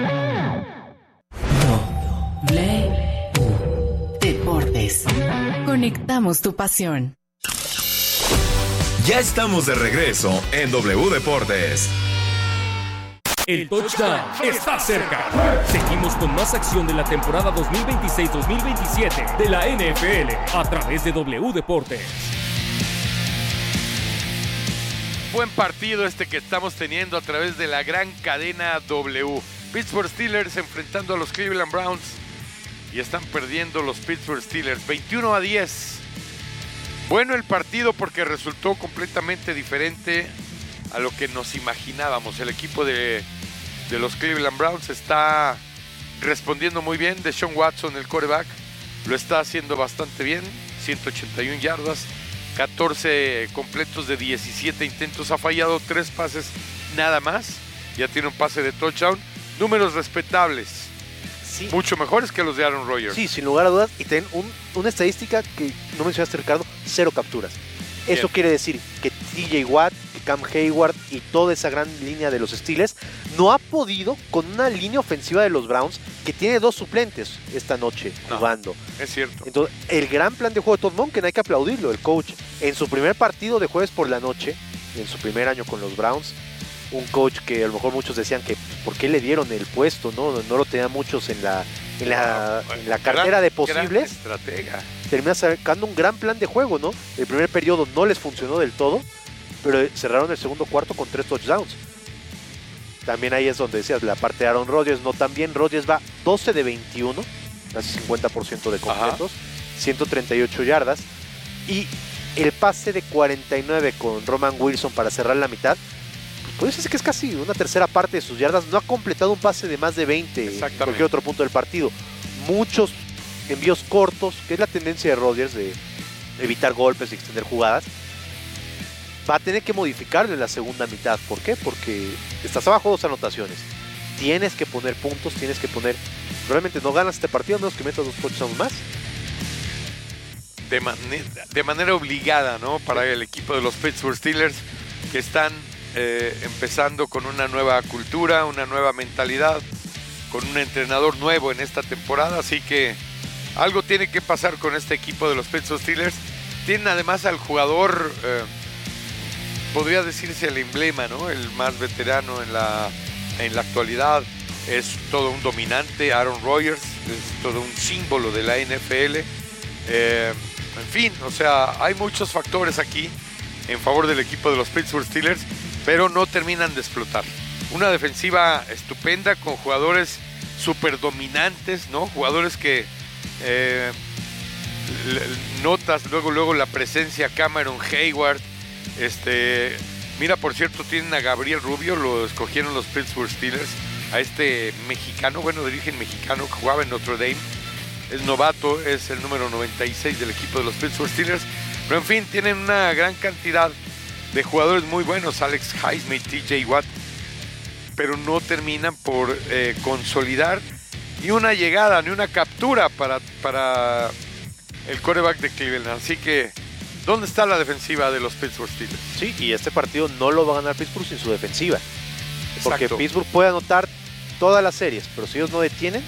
W Deportes. Conectamos tu pasión. Ya estamos de regreso en W Deportes. El touchdown está cerca. Seguimos con más acción de la temporada dos mil veintiséis dos mil veintisiete de la N F L a través de W Deportes. Buen partido este que estamos teniendo a través de la gran cadena W. Pittsburgh Steelers enfrentando a los Cleveland Browns y están perdiendo los Pittsburgh Steelers veintiuno a diez. Bueno el partido porque resultó completamente diferente a lo que nos imaginábamos. El equipo de, de los Cleveland Browns está respondiendo muy bien. Deshaun Watson, el quarterback, lo está haciendo bastante bien. ciento ochenta y una yardas, catorce completos de diecisiete intentos. Ha fallado tres pases nada más. Ya tiene un pase de touchdown. Números respetables. Sí. Mucho mejores que los de Aaron Rodgers. Sí, sin lugar a dudas. Y tienen un, una estadística que no mencionaste, Ricardo, cero capturas. Eso Bien. Quiere decir que T J Watt, que Cam Hayward y toda esa gran línea de los Steelers no ha podido con una línea ofensiva de los Browns que tiene dos suplentes esta noche no, jugando. Es cierto. Entonces, el gran plan de juego de Todd Monken, hay que aplaudirlo. El coach, en su primer partido de jueves por la noche, en su primer año con los Browns, un coach que a lo mejor muchos decían que ¿por qué le dieron el puesto? No, no lo tenían muchos en la, en la, en la cartera gran, de posibles. Gran estratega. Termina sacando un gran plan de juego, ¿no? El primer periodo no les funcionó del todo, pero cerraron el segundo cuarto con tres touchdowns. También ahí es donde decías, la parte de Aaron Rodgers no tan bien. Rodgers va doce de veintiuno, casi cincuenta por ciento de completos, Ajá. ciento treinta y ocho yardas. Y el pase de cuarenta y nueve con Roman Wilson para cerrar la mitad, puede decirse que es casi una tercera parte de sus yardas. No ha completado un pase de más de veinte en cualquier otro punto del partido. Muchos envíos cortos, que es la tendencia de Rodgers de evitar golpes y extender jugadas. Va a tener que modificarlo en la segunda mitad. ¿Por qué? Porque estás abajo dos anotaciones. Tienes que poner puntos, tienes que poner... Probablemente no ganas este partido a menos que metas dos touchdowns más. De, man de manera obligada, ¿no? Para el equipo de los Pittsburgh Steelers, que están eh, empezando con una nueva cultura, una nueva mentalidad, con un entrenador nuevo en esta temporada. Así que algo tiene que pasar con este equipo de los Pittsburgh Steelers. Tienen además al jugador... Eh, podría decirse el emblema, ¿no? El más veterano en la, en la actualidad. Es todo un dominante. Aaron Rodgers es todo un símbolo de la N F L. Eh, en fin, o sea, hay muchos factores aquí en favor del equipo de los Pittsburgh Steelers, pero no terminan de explotar. Una defensiva estupenda con jugadores súper dominantes, ¿no? Jugadores que eh, notas luego, luego la presencia. Cameron Hayward. Este, mira, por cierto, tienen a Gabriel Rubio, lo escogieron los Pittsburgh Steelers, a este mexicano, bueno, de origen mexicano, que jugaba en Notre Dame, es novato, es el número noventa y seis del equipo de los Pittsburgh Steelers, pero en fin, tienen una gran cantidad de jugadores muy buenos, Alex Highsmith, T J Watt, pero no terminan por eh, consolidar ni una llegada, ni una captura para, para el quarterback de Cleveland, así que ¿dónde está la defensiva de los Pittsburgh Steelers? Sí, y este partido no lo va a ganar Pittsburgh sin su defensiva. Exacto. Porque Pittsburgh puede anotar todas las series, pero si ellos no detienen,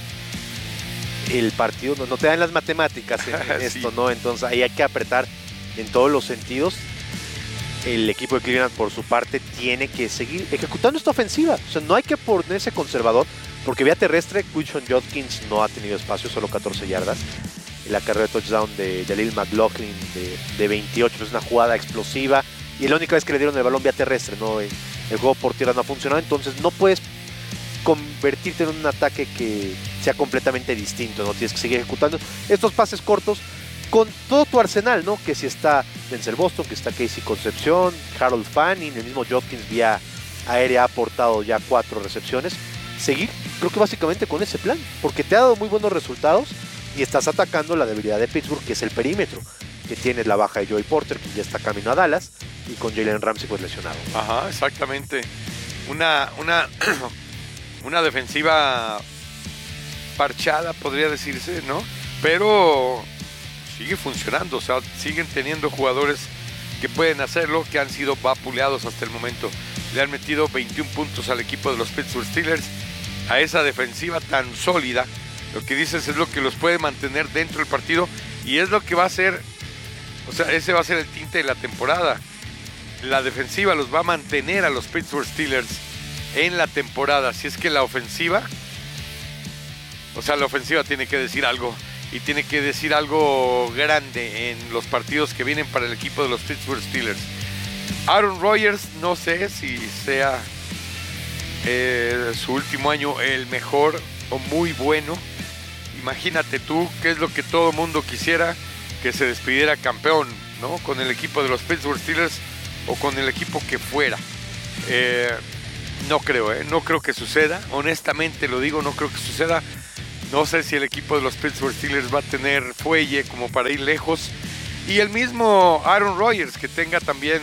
el partido no, no te dan las matemáticas en esto, sí. ¿no? Entonces ahí hay que apretar en todos los sentidos. El equipo de Cleveland, por su parte, tiene que seguir ejecutando esta ofensiva. O sea, no hay que ponerse conservador, porque vía terrestre, Quinshon Judkins no ha tenido espacio, solo catorce yardas. La carrera de touchdown de Jaleel McLaughlin de, de veintiocho, es una jugada explosiva y la única vez que le dieron el balón vía terrestre, ¿no? El, el juego por tierra no ha funcionado, entonces no puedes convertirte en un ataque que sea completamente distinto, no tienes que seguir ejecutando estos pases cortos con todo tu arsenal, ¿no? Que si está Denzel Boston, que está Casey Concepción, Harold Fanning, el mismo Judkins vía aérea ha aportado ya cuatro recepciones. Seguir, creo que básicamente con ese plan, porque te ha dado muy buenos resultados. Y estás atacando la debilidad de Pittsburgh, que es el perímetro, que tienes la baja de Joey Porter, que ya está camino a Dallas, y con Jalen Ramsey pues lesionado. Ajá, exactamente. Una, una, una defensiva parchada, podría decirse, ¿no? Pero sigue funcionando, o sea, siguen teniendo jugadores que pueden hacerlo, que han sido vapuleados hasta el momento. Le han metido veintiún puntos al equipo de los Pittsburgh Steelers, a esa defensiva tan sólida. Lo que dices es lo que los puede mantener dentro del partido y es lo que va a ser, o sea, ese va a ser el tinte de la temporada. La defensiva los va a mantener a los Pittsburgh Steelers en la temporada. Si es que la ofensiva, o sea, la ofensiva tiene que decir algo y tiene que decir algo grande en los partidos que vienen para el equipo de los Pittsburgh Steelers. Aaron Rodgers, no sé si sea eh, su último año el mejor o muy bueno. Imagínate tú, qué es lo que todo mundo quisiera, que se despidiera campeón, ¿no? Con el equipo de los Pittsburgh Steelers o con el equipo que fuera. Eh, no creo, ¿eh? No creo que suceda. Honestamente lo digo, no creo que suceda. No sé si el equipo de los Pittsburgh Steelers va a tener fuelle como para ir lejos. Y el mismo Aaron Rodgers, que tenga también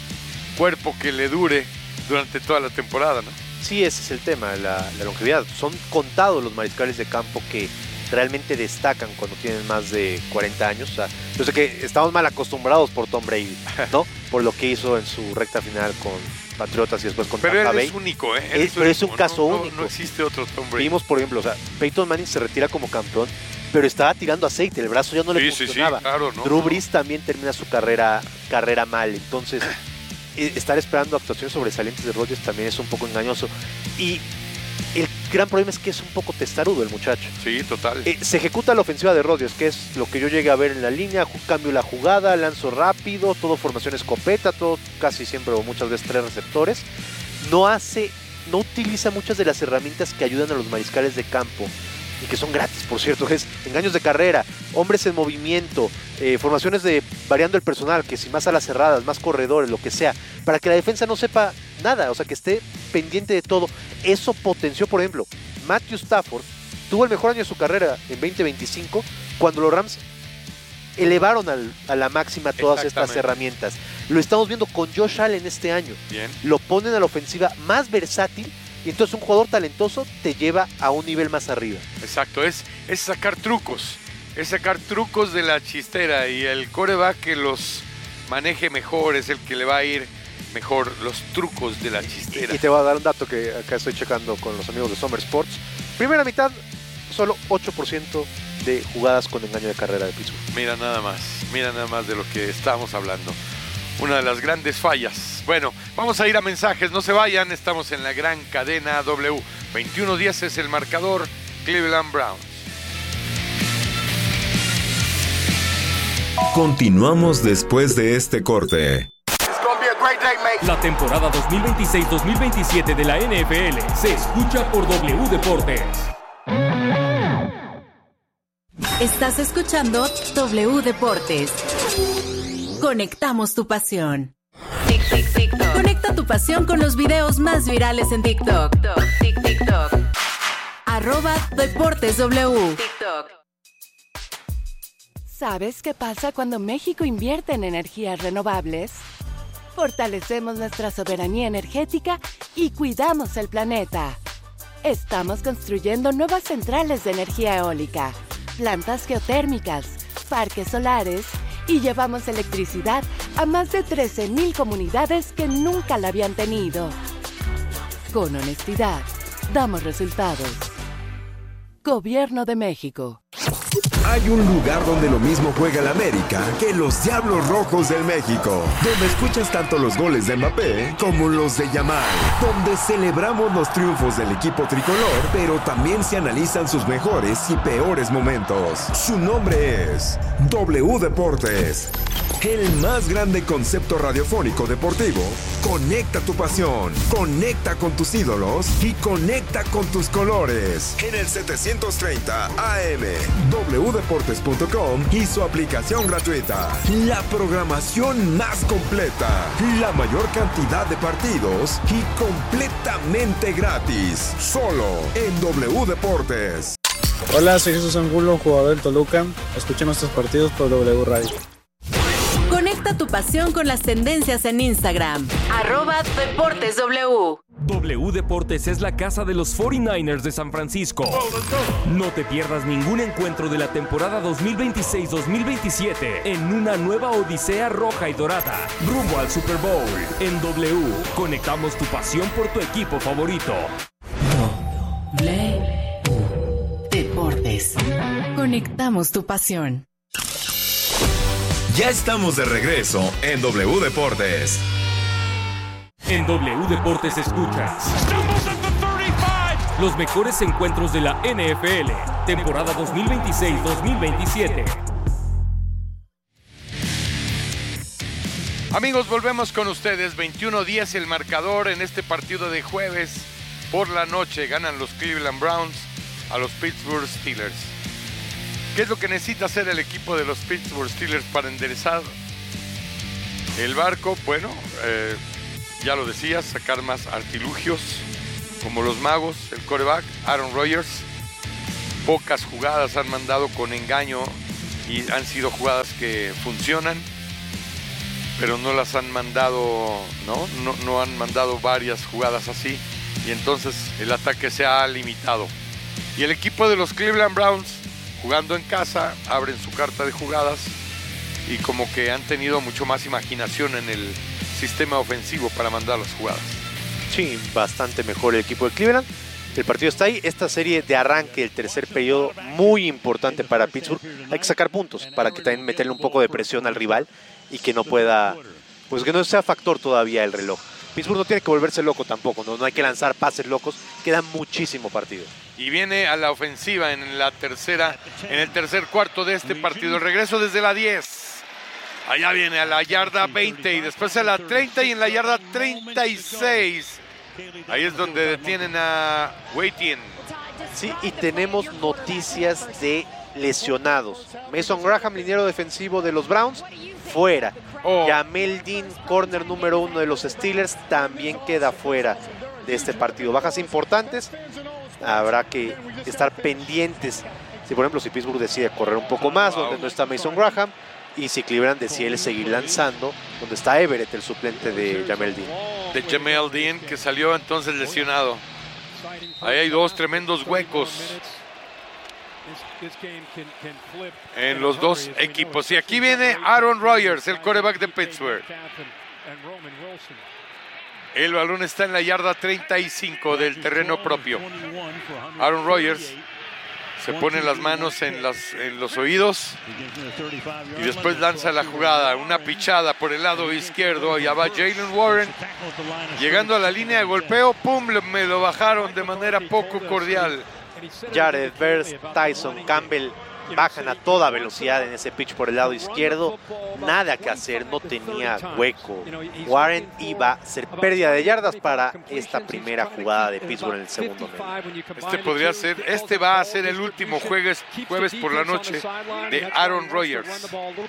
cuerpo que le dure durante toda la temporada, ¿no? Sí, ese es el tema, la, la longevidad. Son contados los mariscales de campo que realmente destacan cuando tienen más de cuarenta años. O sea, yo sé que estamos mal acostumbrados por Tom Brady, ¿no? Por lo que hizo en su recta final con Patriotas y después con Pero Tampa él Bay. es único, ¿eh? Él es, pero único, es un caso no, único. No, no existe otro Tom Brady. Vimos, por ejemplo, o sea, Peyton Manning se retira como campeón, pero estaba tirando aceite, el brazo ya no le sí, funcionaba. Sí, sí, claro, no, Drew no. Brees también termina su carrera, carrera mal, entonces estar esperando actuaciones sobresalientes de Rodgers también es un poco engañoso. Y el gran problema es que es un poco testarudo el muchacho. Sí, total. Eh, se ejecuta la ofensiva de Rodgers, que es lo que yo llegué a ver en la línea, cambio la jugada, lanzo rápido, todo formación escopeta, todo casi siempre o muchas veces tres receptores. No hace, no utiliza muchas de las herramientas que ayudan a los mariscales de campo y que son gratis, por cierto, es engaños de carrera, hombres en movimiento, eh, formaciones de variando el personal, que si más a las cerradas, más corredores, lo que sea, para que la defensa no sepa nada, o sea, que esté pendiente de todo. Eso potenció, por ejemplo, Matthew Stafford tuvo el mejor año de su carrera en veinte veinticinco cuando los Rams elevaron al, a la máxima todas estas herramientas. Lo estamos viendo con Josh Allen este año. Bien. Lo ponen a la ofensiva más versátil y entonces un jugador talentoso te lleva a un nivel más arriba. Exacto, es, es sacar trucos, es sacar trucos de la chistera y el quarterback que los maneje mejor es el que le va a ir mejor los trucos de la chistera. Y, y te voy a dar un dato que acá estoy checando con los amigos de Summer Sports. Primera mitad, solo ocho por ciento de jugadas con engaño de carrera de Pittsburgh. Mira nada más, mira nada más de lo que estábamos hablando. Una de las grandes fallas. Bueno, vamos a ir a mensajes, no se vayan, estamos en la gran cadena W. veintiuno diez es el marcador, Cleveland Browns. Continuamos después de este corte. La temporada dos mil veintiséis dos mil veintisiete de la N F L se escucha por W Deportes. Estás escuchando W Deportes. Conectamos tu pasión. Tic, tic, TikTok. Conecta tu pasión con los videos más virales en TikTok. Tic, TikTok. Arroba Deportes W. TikTok. ¿Sabes qué pasa cuando México invierte en energías renovables? Fortalecemos nuestra soberanía energética y cuidamos el planeta. Estamos construyendo nuevas centrales de energía eólica, plantas geotérmicas, parques solares y llevamos electricidad a más de trece mil comunidades que nunca la habían tenido. Con honestidad, damos resultados. Gobierno de México. Hay un lugar donde lo mismo juega el América que los Diablos Rojos del México, donde escuchas tanto los goles de Mbappé como los de Yamal, donde celebramos los triunfos del equipo tricolor, pero también se analizan sus mejores y peores momentos. Su nombre es W Deportes, el más grande concepto radiofónico deportivo. Conecta tu pasión, conecta con tus ídolos y conecta con tus colores. En el setecientos treinta A M, w deportes punto com y su aplicación gratuita. La programación más completa, la mayor cantidad de partidos y completamente gratis. Solo en W Deportes. Hola, soy Jesús Angulo, jugador del Toluca. Escuchen nuestros partidos por W Radio. Conecta tu pasión con las tendencias en Instagram. Arroba Deportes W. W Deportes es la casa de los cuarenta y nueve ers de San Francisco. No te pierdas ningún encuentro de la temporada dos mil veintiséis dos mil veintisiete en una nueva odisea roja y dorada, rumbo al Super Bowl. En W, conectamos tu pasión por tu equipo favorito. W Deportes. Conectamos tu pasión. Ya estamos de regreso en W Deportes. En W Deportes escuchas los mejores encuentros de la N F L, temporada dos mil veintiséis dos mil veintisiete. Amigos, volvemos con ustedes. veintiuno diez el marcador en este partido de jueves por la noche. Ganan los Cleveland Browns a los Pittsburgh Steelers. ¿Qué es lo que necesita hacer el equipo de los Pittsburgh Steelers para enderezar el barco? Bueno, eh, ya lo decías, sacar más artilugios, como los magos, el quarterback, Aaron Rodgers. Pocas jugadas han mandado con engaño y han sido jugadas que funcionan, pero no las han mandado, ¿no? No, no han mandado varias jugadas así, y entonces el ataque se ha limitado. Y el equipo de los Cleveland Browns, jugando en casa, abren su carta de jugadas y como que han tenido mucho más imaginación en el sistema ofensivo para mandar las jugadas. Sí, bastante mejor el equipo de Cleveland. El partido está ahí. Esta serie de arranque del tercer periodo, muy importante para Pittsburgh. Hay que sacar puntos para que también meterle un poco de presión al rival y que no pueda, pues que no sea factor todavía el reloj. Pittsburgh no tiene que volverse loco tampoco, no, no hay que lanzar pases locos. Queda muchísimo partido. Y viene a la ofensiva en la tercera, en el tercer cuarto de este partido. El regreso desde la diez. Allá viene a la yarda veinte y después a la treinta y en la yarda treinta y seis. Ahí es donde detienen a Waiting. Sí, y tenemos noticias de lesionados. Mason Graham, liniero defensivo de los Browns, fuera. Oh. Jamel Dean, corner número uno de los Steelers, también queda fuera de este partido. Bajas importantes. Habrá que estar pendientes. Si por ejemplo, si Pittsburgh decide correr un poco más, wow, donde no está Mason Graham, y si Cleveland decide seguir lanzando, donde está Everett, el suplente de Jamel Dean. De Jamel Dean, que salió entonces lesionado. Ahí hay dos tremendos huecos en los dos equipos. Y aquí viene Aaron Rodgers, el quarterback de Pittsburgh. El balón está en la yarda treinta y cinco del terreno propio. Aaron Rodgers se pone las manos en, las, en los oídos y después lanza la jugada. Una pichada por el lado izquierdo. Allá va Jaylen Warren. Llegando a la línea de golpeo, ¡pum! Me lo bajaron de manera poco cordial. Jared Verse, Tyson Campbell bajan a toda velocidad en ese pitch por el lado izquierdo. Nada que hacer, no tenía hueco. Warren iba a ser pérdida de yardas para esta primera jugada de Pittsburgh en el segundo medio. Este podría ser, este va a ser el último jueves, jueves por la noche de Aaron Rodgers.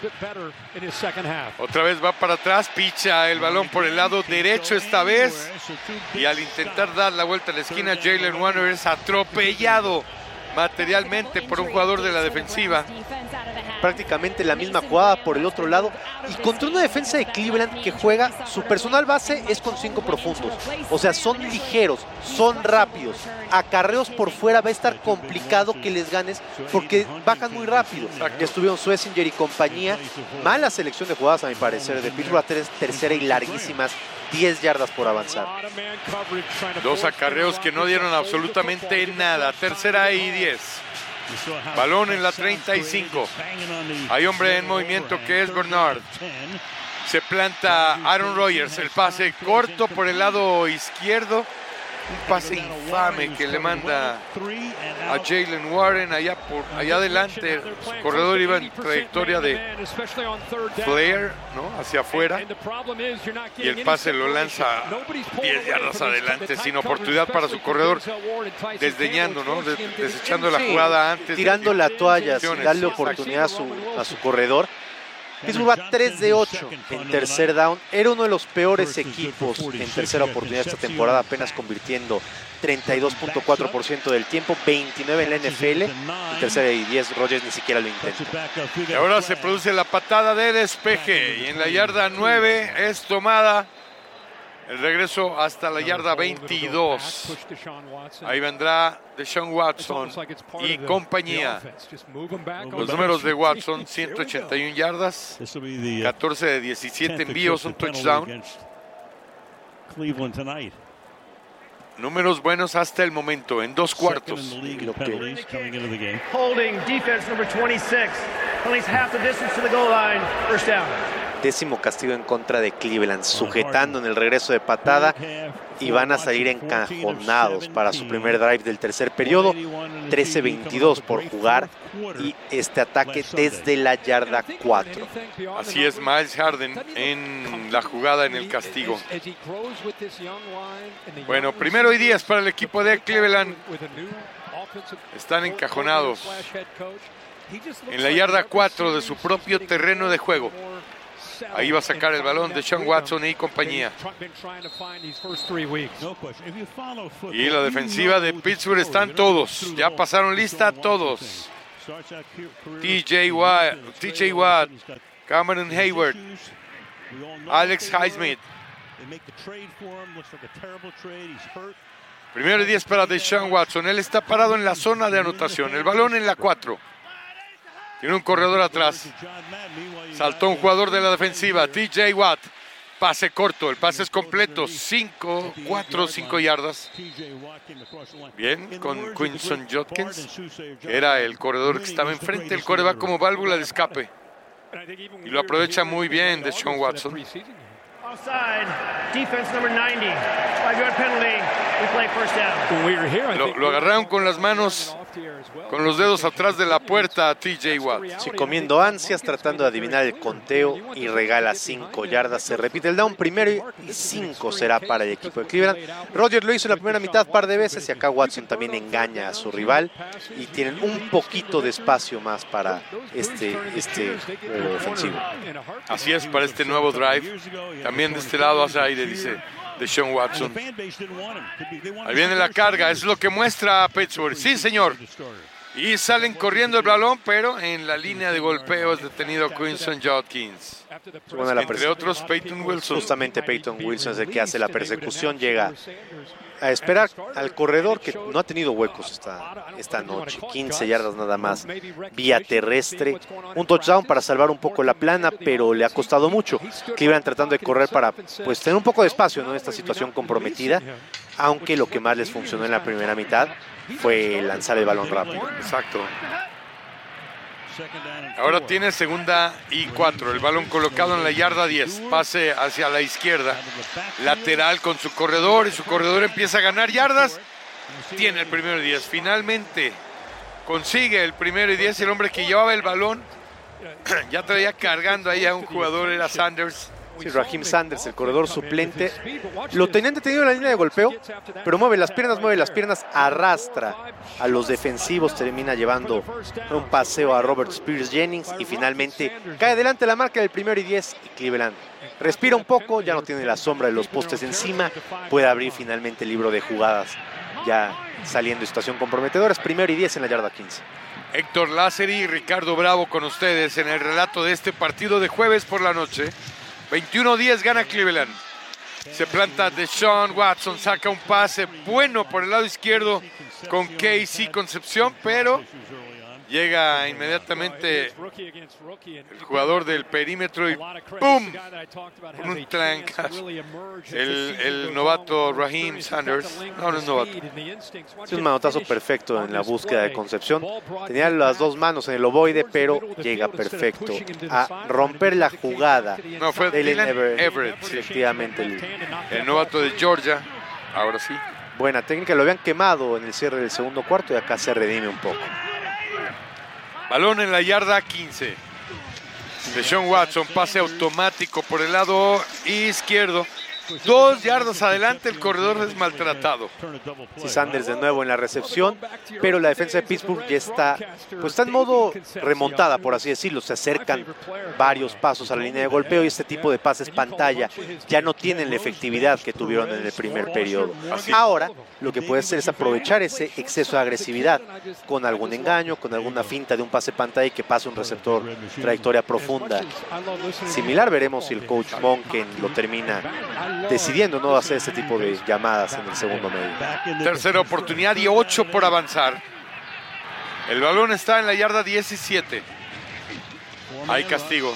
Otra vez va para atrás, picha el balón por el lado derecho esta vez. Y al intentar dar la vuelta a la esquina, Jaylen Warren es atropellado materialmente por un jugador de la defensiva. Prácticamente la misma jugada por el otro lado y contra una defensa de Cleveland que juega, su personal base es con cinco profundos, o sea, son ligeros, son rápidos. Acarreos por fuera va a estar complicado que les ganes porque bajan muy rápido. Ya estuvieron Schlesinger y compañía. Mala selección de jugadas a mi parecer de Pittsburgh, a tres, tercera y larguísimas, diez yardas por avanzar. Dos acarreos que no dieron absolutamente nada. Tercera y diez. Balón en la treinta y cinco. Hay hombre en movimiento que es Bernard. Se planta Aaron Rodgers. El pase corto por el lado izquierdo. Un pase infame que le manda a Jaylen Warren allá, por, allá adelante. Su corredor iba en trayectoria de flare, ¿no? Hacia afuera. Y el pase lo lanza diez yardas adelante, sin oportunidad para su corredor, desdeñando, ¿no? Des, desechando la jugada antes. Tirando la toalla, sin darle oportunidad a su, a su corredor. Pittsburgh va tres de ocho en tercer down. Era uno de los peores equipos en tercera oportunidad esta temporada, apenas convirtiendo treinta y dos punto cuatro por ciento del tiempo, veintinueve en la N F L. En tercera y diez, Rodgers ni siquiera lo intenta. Y ahora se produce la patada de despeje y en la yarda nueve es tomada. El regreso hasta la yarda veintidós. Ahí vendrá Deshaun Watson y compañía. Los números de Watson, ciento ochenta y una yardas, catorce de diecisiete envíos, un touchdown. Números buenos hasta el momento, en dos cuartos. Holding defense number twenty-six. Penalties half the distance to the goal line. First down. Décimo castigo en contra de Cleveland, sujetando en el regreso de patada y van a salir encajonados para su primer drive del tercer periodo. trece veintidós por jugar y este ataque desde la yarda cuatro. Así es, Miles Harden en la jugada en el castigo. Bueno, primero y diez para el equipo de Cleveland. Están encajonados en la yarda cuatro de su propio terreno de juego. Ahí va a sacar el balón de Deshaun Watson y compañía. Y la defensiva de Pittsburgh están todos. Ya pasaron lista todos. T J Watt, T J Watt, Cameron Hayward, Alex Highsmith. Primero y diez para Deshaun Watson. Él está parado en la zona de anotación. El balón en la cuatro. Tiene un corredor atrás. Saltó un jugador de la defensiva. T J Watt. Pase corto. El pase es completo. cinco, cuatro, cinco yardas. Bien, con Quinson Judkins. Era el corredor que estaba enfrente. El core va como válvula de escape. Y lo aprovecha muy bien Deshaun Watson. Offside, defense number ninety, five-yard penalty, we play first down. Lo, lo agarraron con las manos, con los dedos atrás de la puerta a T J Watt. Sí, comiendo ansias, tratando de adivinar el conteo y regala cinco yardas. Se repite el down, primero y cinco será para el equipo de Cleveland. Rodgers lo hizo en la primera mitad par de veces y acá Watson también engaña a su rival y tienen un poquito de espacio más para este, este juego ofensivo. Así es para este nuevo drive. También de este lado hace aire, dice Deshaun Watson. Ahí viene la carga, es lo que muestra Pittsburgh. Sí, señor. Y salen corriendo el balón, pero en la línea de golpeo es detenido Quinson Judkins. Bueno, Entre otros, Peyton Wilson. Justamente Peyton Wilson es el que hace la persecución, llega a esperar al corredor que no ha tenido huecos esta, esta noche. quince yardas nada más, vía terrestre. Un touchdown para salvar un poco la plana, pero le ha costado mucho. Cleveland tratando de correr para pues, tener un poco de espacio, ¿no? En esta situación comprometida, aunque lo que más les funcionó en la primera mitad fue lanzar el balón rápido. Exacto. Ahora tiene segunda y cuatro. El balón colocado en la yarda diez. Pase hacia la izquierda. Lateral con su corredor. Y su corredor empieza a ganar yardas. Tiene el primero y diez. Finalmente consigue el primero y diez. El hombre que llevaba el balón ya traía cargando ahí a un jugador. Era Sanders. Sí, Raheem Sanders, el corredor suplente, lo tenían detenido en la línea de golpeo, pero mueve las piernas, mueve las piernas, arrastra a los defensivos, termina llevando un paseo a Robert Spears Jennings y finalmente cae delante la marca del primero y diez y Cleveland respira un poco, ya no tiene la sombra de los postes encima, puede abrir finalmente el libro de jugadas, ya saliendo de situación comprometedora, es primero y diez en la yarda quince. Héctor Lázari y Ricardo Bravo con ustedes en el relato de este partido de jueves por la noche. veintiuno diez gana Cleveland. Se planta Deshaun Watson, saca un pase bueno por el lado izquierdo con Casey Concepción, pero llega inmediatamente el jugador del perímetro y ¡pum! Con un trancazo. El, el novato Raheem Sanders. No, no es novato. Es un manotazo perfecto en la búsqueda de Concepción. Tenía las dos manos en el ovoide, pero llega perfecto a romper la jugada. No, fue Dylan Everett. Everett sí. Efectivamente. El, el novato de Georgia. Ahora sí. Buena técnica. Lo habían quemado en el cierre del segundo cuarto y acá se redime un poco. Balón en la yarda quince. Deshaun Watson, pase automático por el lado izquierdo. Dos yardas adelante, el corredor es maltratado. Sí, Sanders de nuevo en la recepción, pero la defensa de Pittsburgh ya está, pues está en modo remontada, por así decirlo. Se acercan varios pasos a la línea de golpeo y este tipo de pases pantalla ya no tienen la efectividad que tuvieron en el primer periodo. Ahora, lo que puede hacer es aprovechar ese exceso de agresividad con algún engaño, con alguna finta de un pase pantalla y que pase un receptor trayectoria profunda. Similar veremos si el coach Monken lo termina decidiendo no hacer este tipo de llamadas en el segundo medio. Tercera oportunidad y ocho por avanzar. El balón está en la yarda diecisiete. Hay castigo.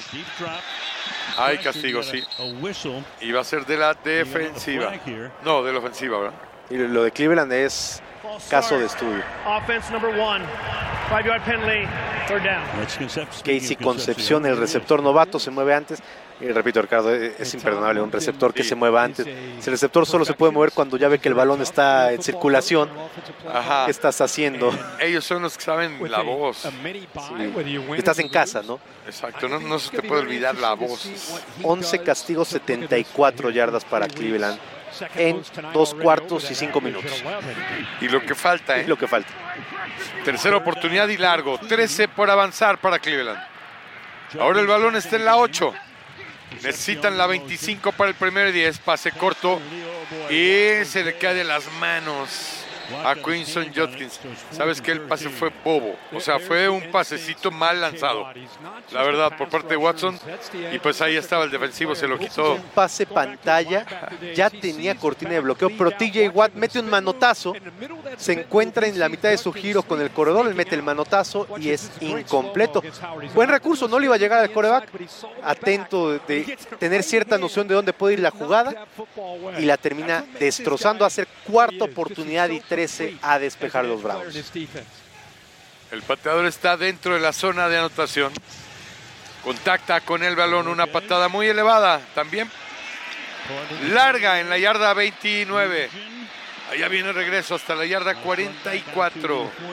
Hay castigo, sí. Y va a ser de la defensiva. No, de la ofensiva, ¿verdad? Y lo de Cleveland es caso de estudio. Offense number one. Five-yard penalty, third down. Casey Concepción, el receptor novato, se mueve antes. Y repito, Ricardo, es imperdonable un receptor que se mueva antes. Si el receptor solo se puede mover cuando ya ve que el balón está en circulación, ajá, ¿qué estás haciendo? Ellos son los que saben la voz. Sí. Estás en casa, ¿no? Exacto, no, no se te puede olvidar la voz. once castigos, setenta y cuatro yardas para Cleveland en dos cuartos y cinco minutos. Y lo que falta, ¿eh? Y lo que falta. Tercera oportunidad y largo. trece por avanzar para Cleveland. Ahora el balón está en la ocho. Necesitan la veinticinco para el primer y diez. Pase corto y se le cae de las manos a Quinson Judkins. Sabes que el pase fue bobo, o sea, fue un pasecito mal lanzado, la verdad, por parte de Watson, y pues ahí estaba el defensivo, se lo quitó. Un pase pantalla, ya tenía cortina de bloqueo, pero T J Watt mete un manotazo, se encuentra en la mitad de su giro con el corredor, le mete el manotazo y es incompleto. Buen recurso, no le iba a llegar al quarterback, atento de tener cierta noción de dónde puede ir la jugada, y la termina destrozando, a hacer cuarta oportunidad y trece a despejar los Browns. El pateador está dentro de la zona de anotación, contacta con el balón, una patada muy elevada, también larga en la yarda veintinueve. Allá viene el regreso hasta la yarda cuarenta y cuatro.